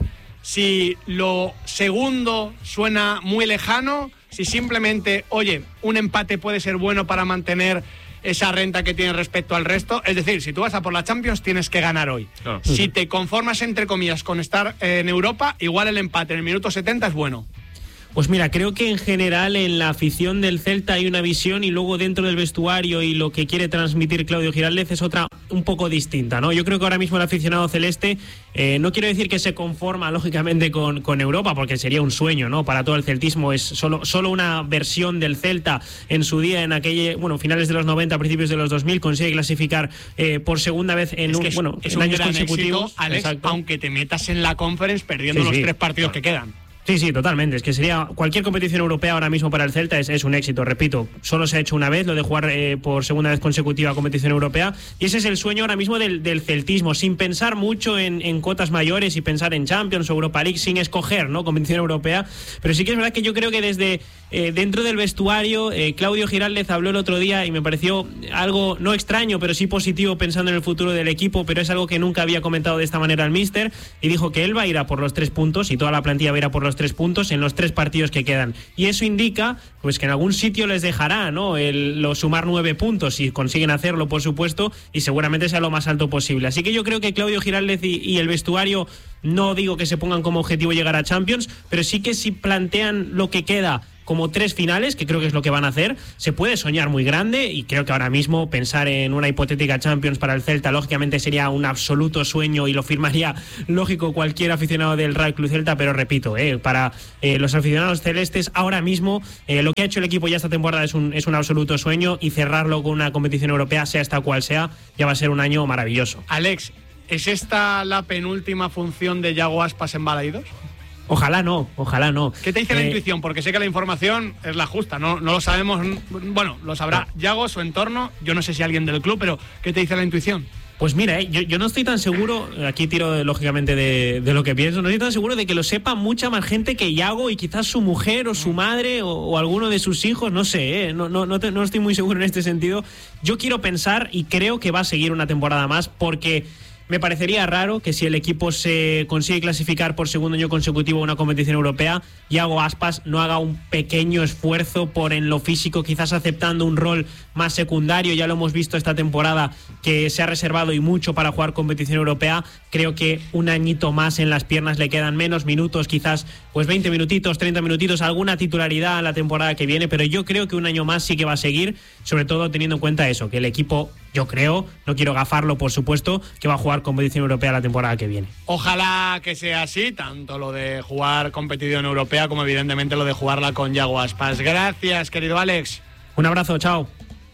si lo segundo suena muy lejano, si simplemente, oye, un empate puede ser bueno para mantener esa renta que tiene respecto al resto. Es decir, si tú vas a por la Champions, tienes que ganar hoy. Claro. Si te conformas, entre comillas, con estar en Europa, igual el empate en el minuto 70 es bueno. Pues mira, creo que en general en la afición del Celta hay una visión y luego dentro del vestuario y lo que quiere transmitir Claudio Giraldez es otra un poco distinta, ¿no? Yo creo que ahora mismo el aficionado celeste, no quiero decir que se conforma lógicamente con Europa, porque sería un sueño, ¿no? Para todo el celtismo es solo una versión del Celta en su día, en finales de los 90, principios de los 2000, consigue clasificar por segunda vez en años consecutivos. Éxito, Alex, aunque te metas en la Conference perdiendo los 3 partidos que quedan. Sí, totalmente. Es que sería cualquier competición europea ahora mismo para el Celta es un éxito. Repito, solo se ha hecho una vez lo de jugar por segunda vez consecutiva competición europea y ese es el sueño ahora mismo del celtismo, sin pensar mucho en cuotas mayores y pensar en Champions o Europa League, sin escoger, ¿no?, competición europea. Pero sí que es verdad que yo creo que desde dentro del vestuario, Claudio Giraldez habló el otro día y me pareció algo no extraño, pero sí positivo pensando en el futuro del equipo, pero es algo que nunca había comentado de esta manera el míster, y dijo que él va a ir a por los 3 puntos y toda la plantilla va a ir a por los 3 puntos en los 3 partidos que quedan. Y eso indica pues que en algún sitio les dejará, ¿no?, sumar 9 puntos si consiguen hacerlo, por supuesto, y seguramente sea lo más alto posible. Así que yo creo que Claudio Giraldez y el vestuario, no digo que se pongan como objetivo llegar a Champions, pero sí que si plantean lo que queda como 3 finales, que creo que es lo que van a hacer. Se puede soñar muy grande y creo que ahora mismo pensar en una hipotética Champions para el Celta lógicamente sería un absoluto sueño y lo firmaría, lógico, cualquier aficionado del Real Club Celta, pero repito, para los aficionados celestes ahora mismo lo que ha hecho el equipo ya esta temporada es un absoluto sueño, y cerrarlo con una competición europea, sea esta cual sea, ya va a ser un año maravilloso. Alex, ¿es esta la penúltima función de Yago Aspas en Balaidos? Ojalá no, ojalá no. ¿Qué te dice la intuición? Porque sé que la información es la justa, no lo sabemos. Bueno, lo sabrá Yago, su entorno, yo no sé si alguien del club, pero ¿qué te dice la intuición? Pues mira, yo no estoy tan seguro, aquí tiro lógicamente de lo que pienso, no estoy tan seguro de que lo sepa mucha más gente que Yago y quizás su mujer o su madre o alguno de sus hijos, no sé, no estoy muy seguro en este sentido. Yo quiero pensar y creo que va a seguir una temporada más, porque me parecería raro que si el equipo se consigue clasificar por segundo año consecutivo a una competición europea, Yago Aspas no haga un pequeño esfuerzo por en lo físico, quizás aceptando un rol más secundario. Ya lo hemos visto esta temporada, que se ha reservado y mucho para jugar competición europea. Creo que un añito más en las piernas, le quedan menos minutos, quizás pues 20 minutitos, 30 minutitos, alguna titularidad en la temporada que viene, pero yo creo que un año más sí que va a seguir, sobre todo teniendo en cuenta eso, que el equipo, yo creo, no quiero gafarlo por supuesto, que va a jugar competición europea la temporada que viene. Ojalá que sea así, tanto lo de jugar competición europea como evidentemente lo de jugarla con Yago Aspas. Gracias, querido Alex. Un abrazo, chao.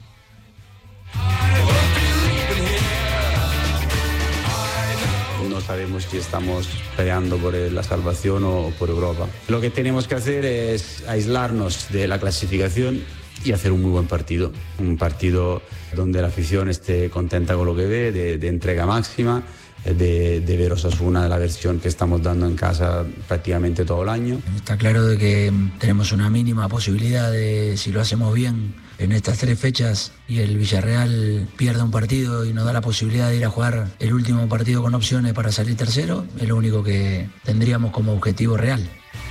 No sabemos si estamos peleando por la salvación o por Europa. Lo que tenemos que hacer es aislarnos de la clasificación y hacer un muy buen partido. Un partido donde la afición esté contenta con lo que ve, de entrega máxima, de ver Osasuna, la versión que estamos dando en casa prácticamente todo el año. Está claro de que tenemos una mínima posibilidad de, si lo hacemos bien en estas 3 fechas y el Villarreal pierde un partido y nos da la posibilidad de ir a jugar el último partido con opciones para salir tercero, es lo único que tendríamos como objetivo real.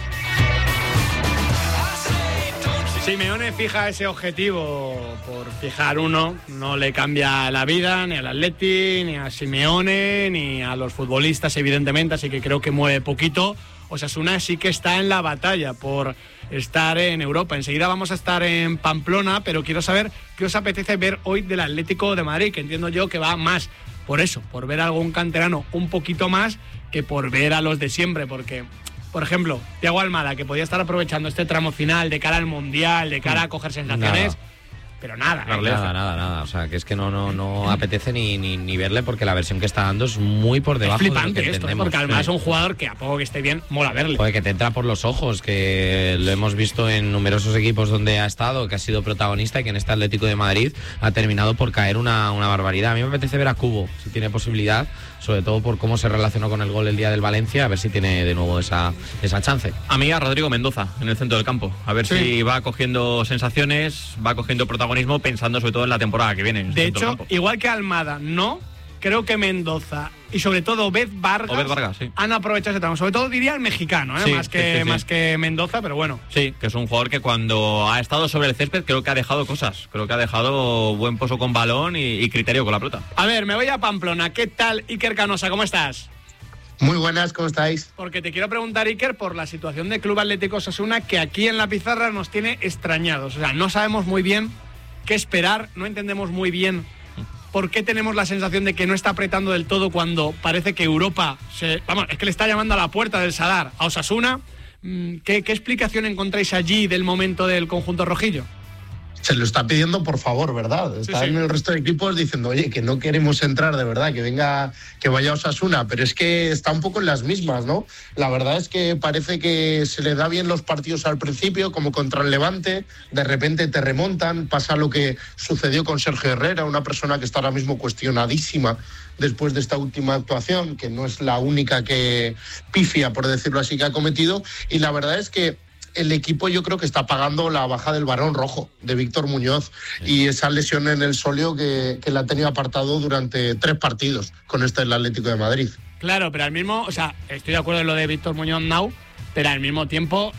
Simeone fija ese objetivo por fijar uno, no le cambia la vida ni al Atleti, ni a Simeone, ni a los futbolistas evidentemente, así que creo que mueve poquito. Osasuna sí que está en la batalla por estar en Europa. Enseguida vamos a estar en Pamplona, pero quiero saber qué os apetece ver hoy del Atlético de Madrid, que entiendo yo que va más por eso, por ver a algún canterano un poquito más que por ver a los de siempre, porque... Por ejemplo, Thiago Almada, que podía estar aprovechando este tramo final de cara al Mundial, de cara a coger sensaciones, pero nada. Nada. O sea, que es que no apetece ni verle, porque la versión que está dando es muy por debajo de lo que entendemos. Es flipante esto, porque Almada es un jugador que a poco que esté bien, mola verle. Joder, que te entra por los ojos, que lo hemos visto en numerosos equipos donde ha estado, que ha sido protagonista y que en este Atlético de Madrid ha terminado por caer una barbaridad. A mí me apetece ver a Cubo, si tiene posibilidad, sobre todo por cómo se relacionó con el gol el día del Valencia, a ver si tiene de nuevo esa chance. A mí a Rodrigo Mendoza en el centro del campo, a ver si va cogiendo sensaciones, va cogiendo protagonismo, pensando sobre todo en la temporada que viene. De hecho, igual que Almada, creo que Mendoza y sobre todo Obed Vargas sí, han aprovechado ese tramo. Sobre todo diría el mexicano, sí, más que Mendoza, pero bueno. Sí, que es un jugador que cuando ha estado sobre el césped creo que ha dejado cosas. Creo que ha dejado buen pozo con balón y criterio con la pelota. A ver, me voy a Pamplona. ¿Qué tal, Iker Canosa? ¿Cómo estás? Muy buenas, ¿cómo estáis? Porque te quiero preguntar, Iker, por la situación del Club Atlético Osasuna, que aquí en la pizarra nos tiene extrañados. O sea, no sabemos muy bien qué esperar, no entendemos muy bien por qué tenemos la sensación de que no está apretando del todo cuando parece que Europa es que le está llamando a la puerta del Sadar a Osasuna. ¿Qué explicación encontráis allí del momento del conjunto rojillo? Se lo está pidiendo por favor, ¿verdad? Está en el resto de equipos diciendo, oye, que no queremos entrar de verdad, que vaya Osasuna, pero es que está un poco en las mismas, ¿no? La verdad es que parece que se le da bien los partidos al principio, como contra el Levante, de repente te remontan, pasa lo que sucedió con Sergio Herrera, una persona que está ahora mismo cuestionadísima después de esta última actuación, que no es la única que pifia, por decirlo así, que ha cometido, y la verdad es que el equipo yo creo que está pagando la baja del Barón Rojo, de Víctor Muñoz, y esa lesión en el sóleo que la ha tenido apartado durante 3 partidos con el Atlético de Madrid. Claro, pero al mismo, o sea, estoy de acuerdo en lo de Víctor Muñoz pero al mismo tiempo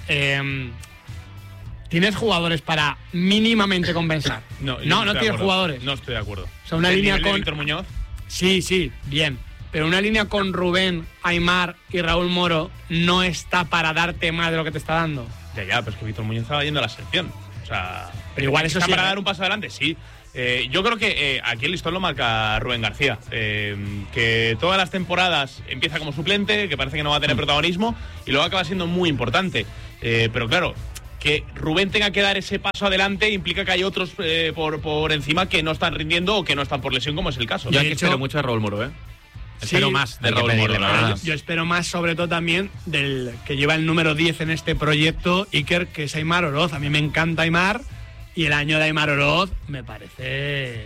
tienes jugadores para mínimamente compensar. No tienes jugadores. No estoy de acuerdo. O sea, una línea con Víctor Muñoz. Sí, bien. Pero una línea con Rubén, Aimar y Raúl Moro no está para darte más de lo que te está dando. Ya, pero es que Víctor Muñoz estaba yendo a la selección. O sea, pero igual eso está sí, para dar un paso adelante, sí. Yo creo que aquí el listón lo marca Rubén García. Que todas las temporadas empieza como suplente, que parece que no va a tener protagonismo, y luego acaba siendo muy importante. Pero claro, que Rubén tenga que dar ese paso adelante implica que hay otros por encima que no están rindiendo o que no están por lesión, como es el caso. Yo aquí espero mucho de Raúl Moro, Espero más de Raúl Moro. Yo espero más, sobre todo también, del que lleva el número 10 en este proyecto, Iker, que es Aimar Oroz. A mí me encanta Aimar, y el año de Aimar Oroz me parece,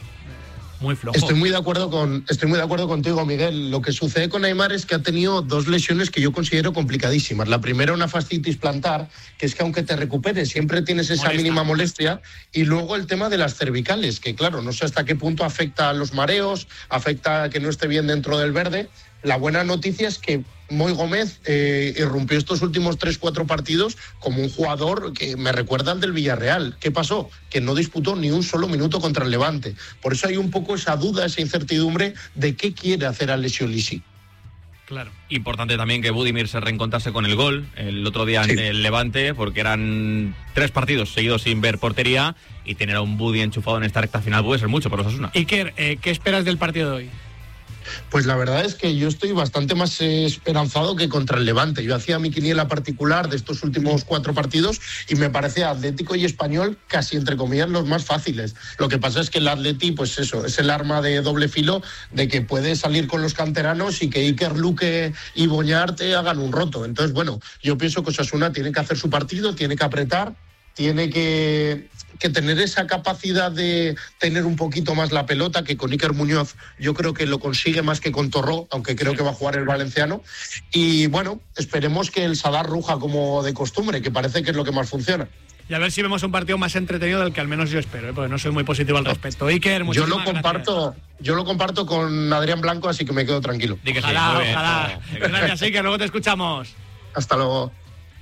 muy flojo. Estoy muy de acuerdo contigo, Miguel. Lo que sucede con Aimar es que ha tenido 2 lesiones que yo considero complicadísimas. La primera, una fascitis plantar, que es que aunque te recuperes siempre tienes esa mínima molestia, y luego el tema de las cervicales, que claro, no sé hasta qué punto afecta a los mareos, afecta a que no esté bien dentro del verde. La buena noticia es que Moy Gómez irrumpió estos últimos 3-4 partidos como un jugador que me recuerda al del Villarreal. ¿Qué pasó? Que no disputó ni un solo minuto contra el Levante. Por eso hay un poco esa duda, esa incertidumbre de qué quiere hacer Alessio Lisi. Claro. Importante también que Budimir se reencontrase con el gol el otro día ante el Levante, porque eran 3 partidos seguidos sin ver portería, y tener a un Budi enchufado en esta recta final puede ser mucho para Osasuna. Iker, ¿qué esperas del partido de hoy? Pues la verdad es que yo estoy bastante más esperanzado que contra el Levante. Yo hacía mi quiniela particular de estos últimos 4 partidos y me parece Atlético y Español casi, entre comillas, los más fáciles. Lo que pasa es que el Atleti, pues eso, es el arma de doble filo de que puede salir con los canteranos y que Iker, Luque y Boñar te hagan un roto. Entonces, bueno, yo pienso que Osasuna tiene que hacer su partido, tiene que apretar, tiene que tener esa capacidad de tener un poquito más la pelota, que con Iker Muñoz yo creo que lo consigue más que con Torró, aunque creo que va a jugar el valenciano. Y bueno, esperemos que el Sadar ruja como de costumbre, que parece que es lo que más funciona. Y a ver si vemos un partido más entretenido del que al menos yo espero, porque no soy muy positivo al respecto. Iker, yo lo comparto con Adrián Blanco, así que me quedo tranquilo. Ojalá. Gracias, Iker, luego te escuchamos. Hasta luego.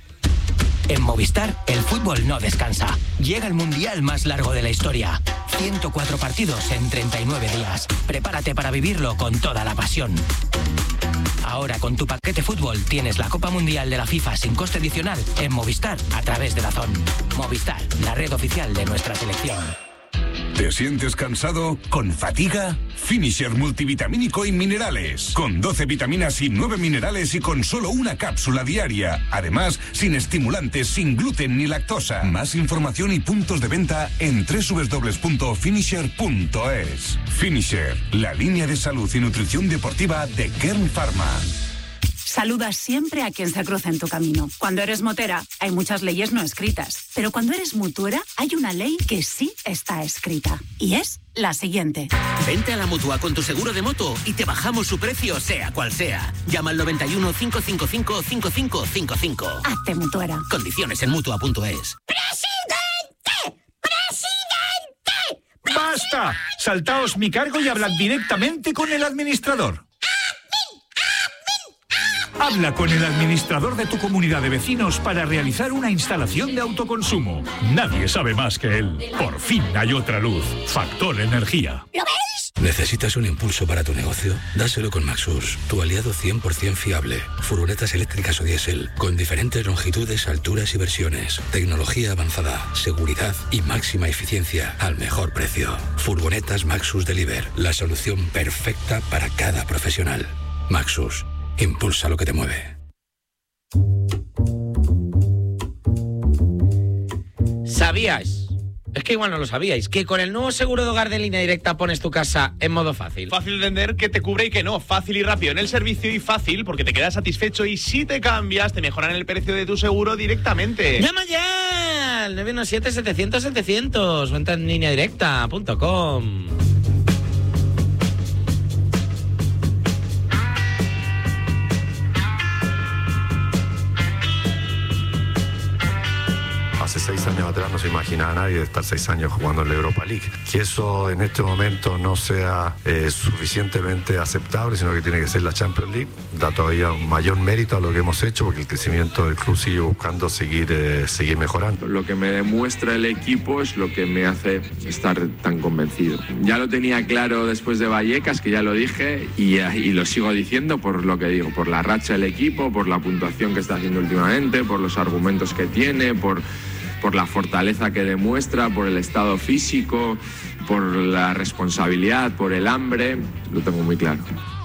En Movistar, el fútbol no descansa. Llega el mundial más largo de la historia. 104 partidos en 39 días. Prepárate para vivirlo con toda la pasión. Ahora con tu paquete fútbol tienes la Copa Mundial de la FIFA sin coste adicional en Movistar a través de DAZN. Movistar, la red oficial de nuestra selección. ¿Te sientes cansado? ¿Con fatiga? Finisher multivitamínico y minerales. Con 12 vitaminas y 9 minerales y con solo una cápsula diaria. Además, sin estimulantes, sin gluten ni lactosa. Más información y puntos de venta en www.finisher.es. Finisher, la línea de salud y nutrición deportiva de Kern Pharma. Saludas siempre a quien se cruza en tu camino. Cuando eres motera, hay muchas leyes no escritas. Pero cuando eres mutuera, hay una ley que sí está escrita. Y es la siguiente. Vente a la Mutua con tu seguro de moto y te bajamos su precio, sea cual sea. Llama al 91 555 5555. Hazte mutuera. Condiciones en Mutua.es. ¡Basta! Saltaos mi cargo y hablad directamente con el administrador. Habla con el administrador de tu comunidad de vecinos para realizar una instalación de autoconsumo. Nadie sabe más que él. Por fin hay otra luz. Factor Energía. ¿Lo veis? ¿Necesitas un impulso para tu negocio? Dáselo con Maxus, tu aliado 100% fiable. Furgonetas eléctricas o diésel, con diferentes longitudes, alturas y versiones. Tecnología avanzada, seguridad y máxima eficiencia al mejor precio. Furgonetas Maxus Deliver, la solución perfecta para cada profesional. Maxus. Impulsa lo que te mueve. ¿Sabíais? Es que igual no lo sabíais, que con el nuevo seguro de hogar de Línea Directa pones tu casa en modo fácil. Fácil de entender que te cubre y que no. Fácil y rápido en el servicio y fácil porque te quedas satisfecho y si te cambias te mejoran el precio de tu seguro directamente. ¡Llama ya! Al 917-700-700. Venta en lineadirecta.com. Hace 6 años años atrás no se imaginaba nadie de estar 6 años jugando en la Europa League. Que eso en este momento no sea suficientemente aceptable, sino que tiene que ser la Champions League, da todavía un mayor mérito a lo que hemos hecho, porque el crecimiento del club sigue buscando seguir mejorando. Lo que me demuestra el equipo es lo que me hace estar tan convencido. Ya lo tenía claro después de Vallecas, que ya lo dije, y lo sigo diciendo por lo que digo, por la racha del equipo, por la puntuación que está haciendo últimamente, por los argumentos que tiene, por la fortaleza que demuestra, por el estado físico, por la responsabilidad, por el hambre, lo tengo muy claro.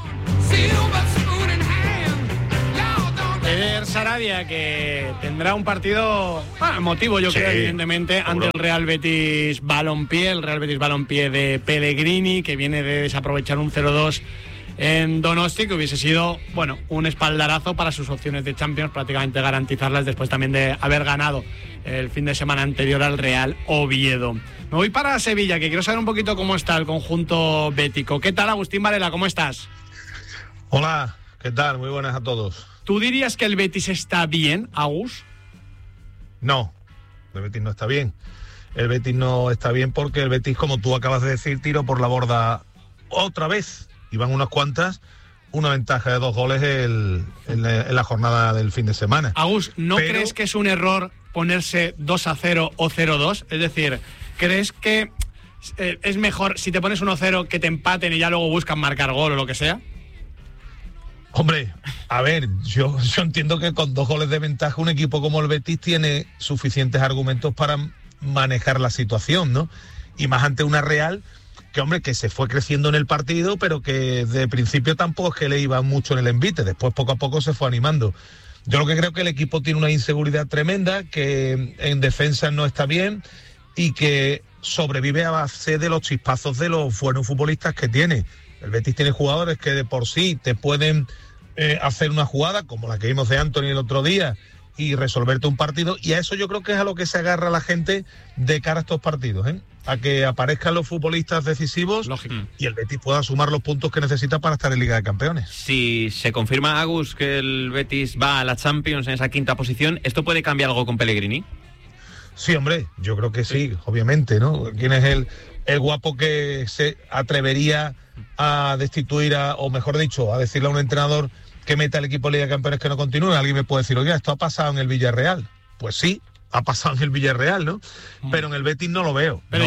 Eder Sarabia, que tendrá un partido emotivo, yo creo, evidentemente, ante el Real Betis Balompié, de Pellegrini, que viene de desaprovechar un 0-2 en Donosti, que hubiese sido, bueno, un espaldarazo para sus opciones de Champions, prácticamente garantizarlas después también de haber ganado el fin de semana anterior al Real Oviedo. Me voy para Sevilla, que quiero saber un poquito cómo está el conjunto bético. ¿Qué tal, Agustín Varela? ¿Cómo estás? Hola, ¿qué tal? Muy buenas a todos. ¿Tú dirías que el Betis está bien, Agus? No, el Betis no está bien. El Betis no está bien porque el Betis, como tú acabas de decir, tiró por la borda otra vez. Iban unas cuantas, una ventaja de 2 goles en la jornada del fin de semana. Agus, ¿no crees que es un error ponerse 2-0 o 0-2? Es decir, ¿crees que es mejor si te pones 1-0 que te empaten y ya luego buscan marcar gol o lo que sea? Hombre, a ver, yo entiendo que con 2 goles de ventaja un equipo como el Betis tiene suficientes argumentos para manejar la situación, ¿no? Y más ante una Real que, hombre, que se fue creciendo en el partido, pero que de principio tampoco es que le iba mucho en el envite, después poco a poco se fue animando. Yo lo que creo que el equipo tiene una inseguridad tremenda, que en defensa no está bien y que sobrevive a base de los chispazos de los buenos futbolistas que tiene. El Betis tiene jugadores que de por sí te pueden hacer una jugada, como la que vimos de Anthony el otro día, y resolverte un partido, y a eso yo creo que es a lo que se agarra la gente de cara a estos partidos, a que aparezcan los futbolistas decisivos. Lógico. Y el Betis pueda sumar los puntos que necesita para estar en Liga de Campeones. Si se confirma, Agus, que el Betis va a la Champions en esa 5ª posición, ¿esto puede cambiar algo con Pellegrini? Sí, hombre, yo creo que sí, obviamente, ¿no? ¿Quién es el guapo que se atrevería a destituir, o mejor dicho, a decirle a un entrenador que meta al equipo de Liga de Campeones que no continúe? Alguien me puede decir, oye, esto ha pasado en el Villarreal. Pues sí, ha pasado en el Villarreal, ¿no? Pero en el Betis no lo veo. Pero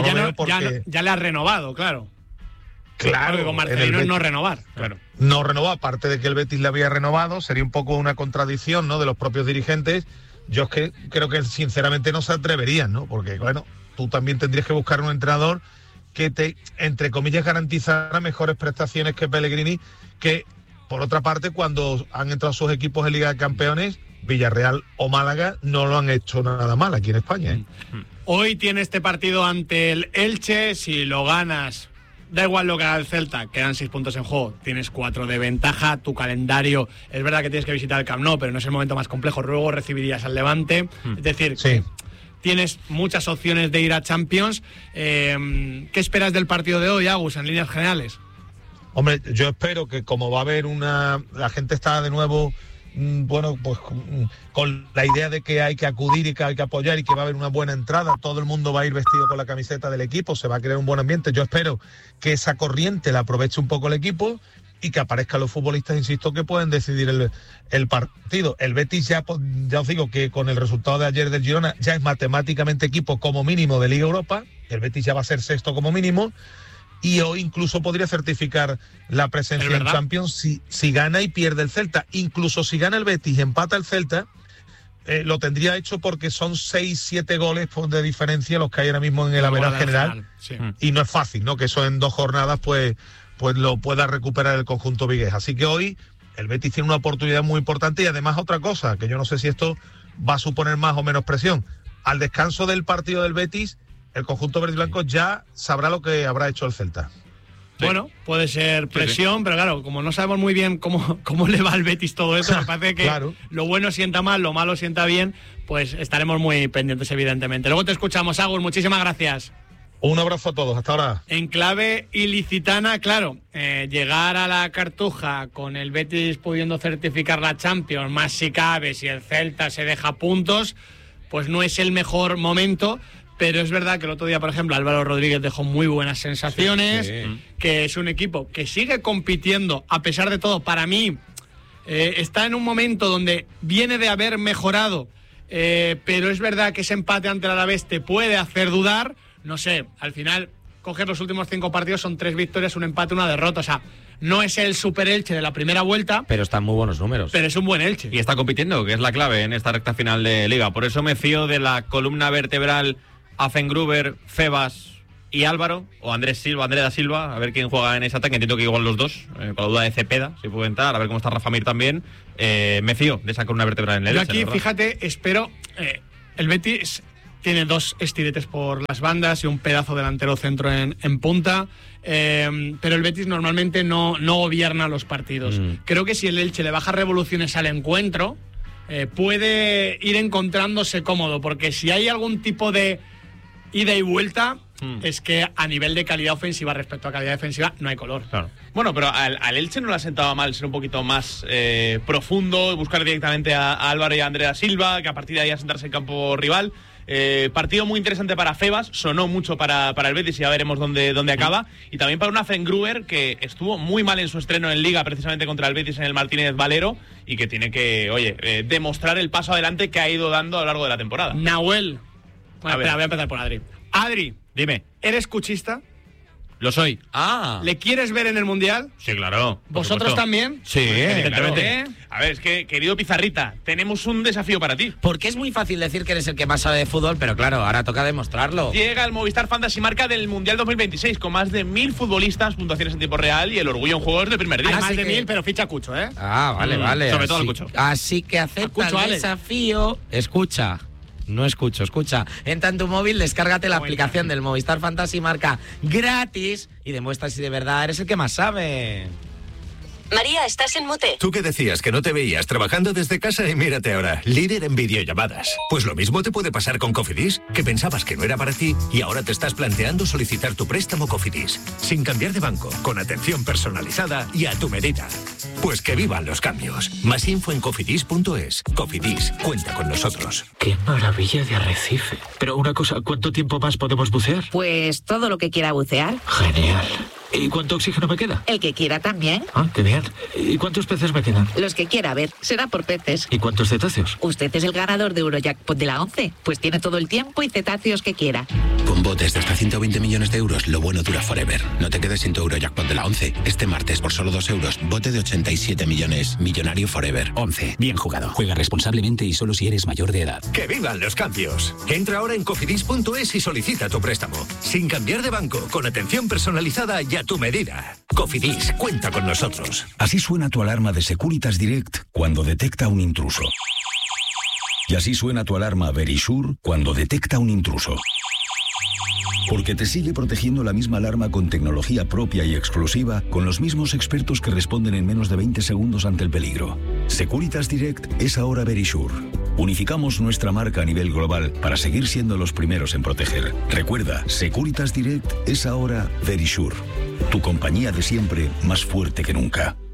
ya le ha renovado, claro. Claro. Porque con Marcelino es no renovar. Claro. No renovó, aparte de que el Betis le había renovado, sería un poco una contradicción, ¿no?, de los propios dirigentes. Yo es que creo que sinceramente no se atreverían, ¿no? Porque, bueno, tú también tendrías que buscar un entrenador que te, entre comillas, garantizara mejores prestaciones que Pellegrini, que, por otra parte, cuando han entrado sus equipos en Liga de Campeones, Villarreal o Málaga no lo han hecho nada mal aquí en España, Hoy tiene este partido ante el Elche. Si lo ganas, da igual lo que haga el Celta, quedan 6 puntos en juego, tienes 4 de ventaja. Tu calendario, es verdad que tienes que visitar el Camp Nou, pero no es el momento más complejo. Luego recibirías al Levante. Es decir, sí, tienes muchas opciones de ir a Champions. ¿Qué esperas del partido de hoy, Agus, en líneas generales? Hombre, yo espero que, como va a haber la gente está de nuevo, bueno, pues con la idea de que hay que acudir y que hay que apoyar y que va a haber una buena entrada, todo el mundo va a ir vestido con la camiseta del equipo, se va a crear un buen ambiente. Yo espero que esa corriente la aproveche un poco el equipo y que aparezcan los futbolistas, insisto, que pueden decidir el partido. El Betis ya os digo que con el resultado de ayer del Girona ya es matemáticamente equipo como mínimo de Liga Europa. El Betis ya va a ser 6º como mínimo. Y hoy incluso podría certificar la presencia en Champions si gana y pierde el Celta. Incluso si gana el Betis y empata el Celta, lo tendría hecho porque son 6-7 goles de diferencia los que hay ahora mismo en el average general. Sí. Y no es fácil, ¿no?, que eso en 2 jornadas pues lo pueda recuperar el conjunto vigués. Así que hoy el Betis tiene una oportunidad muy importante. Y además otra cosa, que yo no sé si esto va a suponer más o menos presión. Al descanso del partido del Betis, el conjunto verde y blanco ya sabrá lo que habrá hecho el Celta. Bueno, puede ser presión, pero claro, como no sabemos muy bien cómo le va al Betis todo eso, me parece que lo bueno sienta mal, lo malo sienta bien, pues estaremos muy pendientes, evidentemente. Luego te escuchamos, Agus, muchísimas gracias. Un abrazo a todos, hasta ahora. En clave ilicitana, claro, llegar a la Cartuja con el Betis pudiendo certificar la Champions, más si cabe, si el Celta se deja puntos, pues no es el mejor momento. Pero es verdad que el otro día, por ejemplo, Álvaro Rodríguez dejó muy buenas sensaciones, que es un equipo que sigue compitiendo, a pesar de todo. Para mí, está en un momento donde viene de haber mejorado, pero es verdad que ese empate ante el Alavés te puede hacer dudar. No sé, al final, coger los últimos 5 partidos, son 3 victorias, un empate, una derrota. O sea, no es el super Elche de la primera vuelta. Pero están muy buenos números. Pero es un buen Elche. Y está compitiendo, que es la clave en esta recta final de Liga. Por eso me fío de la columna vertebral Afengruber, Febas y Álvaro, o Andrés da Silva, a ver quién juega en ese ataque. Entiendo que igual los dos, con la duda de Cepeda, si puede entrar, a ver cómo está Rafa Mir también. Me fío de esa columna vertebral en el Elche. Yo aquí, fíjate, espero... el Betis tiene 2 estiretes por las bandas y un pedazo delantero centro en punta, pero el Betis normalmente no gobierna los partidos. Creo que si el Elche le baja revoluciones al encuentro, puede ir encontrándose cómodo, porque si hay algún tipo de ida y vuelta, es que a nivel de calidad ofensiva respecto a calidad defensiva no hay color. Claro. Bueno, pero al Elche no le ha sentado mal ser un poquito más profundo y buscar directamente a Álvaro y a Andrea Silva, que a partir de ahí a sentarse en campo rival. Partido muy interesante para Febas, sonó mucho para el Betis y ya veremos dónde acaba. Y también para una Afengruber que estuvo muy mal en su estreno en Liga, precisamente contra el Betis en el Martínez Valero, y que tiene que, demostrar el paso adelante que ha ido dando a lo largo de la temporada. Nahuel. Bueno, espera, voy a empezar por Adri. Adri, dime. ¿Eres cuchista? Lo soy. ¿Le quieres ver en el Mundial? Sí, claro. ¿Vosotros también? Sí, evidentemente. Claro. A ver, es que, querido Pizarrita, tenemos un desafío para ti. Porque es muy fácil decir que eres el que más sabe de fútbol, pero claro, ahora toca demostrarlo. Llega el Movistar Fantasy Marca del Mundial 2026 con más de 1000 futbolistas, puntuaciones en tiempo real y el orgullo en juegos del primer día. Hay más de 1000, pero ficha Cucho, ¿eh? Vale. Sobre todo el Cucho. Así que acepta el desafío. Escucha. Entra en tu móvil, descárgate la aplicación del Movistar Fantasy Marca gratis y demuestra si de verdad eres el que más sabe. María, estás en mute. Tú que decías que no te veías trabajando desde casa y mírate ahora, líder en videollamadas. Pues lo mismo te puede pasar con Cofidis, que pensabas que no era para ti y ahora te estás planteando solicitar tu préstamo Cofidis, sin cambiar de banco, con atención personalizada y a tu medida. Pues que vivan los cambios. Más info en cofidis.es. Cofidis, cuenta con nosotros. ¡Qué maravilla de arrecife! Pero una cosa, ¿cuánto tiempo más podemos bucear? Pues todo lo que quiera bucear. Genial. ¿Y cuánto oxígeno me queda? El que quiera también. Ah, qué bien. ¿Y cuántos peces me quedan? Los que quiera, ver. Será por peces. ¿Y cuántos cetáceos? Usted es el ganador de Eurojackpot de la 11. Pues tiene todo el tiempo y cetáceos que quiera. Con botes de hasta 120 millones de euros, lo bueno dura forever. No te quedes sin tu Eurojackpot de la 11. Este martes, por solo 2 euros, bote de 87 millones. Millonario forever. 11. Bien jugado. Juega responsablemente y solo si eres mayor de edad. ¡Que vivan los cambios! Entra ahora en cofidis.es y solicita tu préstamo. Sin cambiar de banco, con atención personalizada y a tu medida. Cofidis, cuenta con nosotros. Así suena tu alarma de Securitas Direct cuando detecta un intruso. Y así suena tu alarma Verisure cuando detecta un intruso. Porque te sigue protegiendo la misma alarma con tecnología propia y exclusiva, con los mismos expertos que responden en menos de 20 segundos ante el peligro. Securitas Direct es ahora Verisure. Unificamos nuestra marca a nivel global para seguir siendo los primeros en proteger. Recuerda, Securitas Direct es ahora Verisure. Tu compañía de siempre, más fuerte que nunca.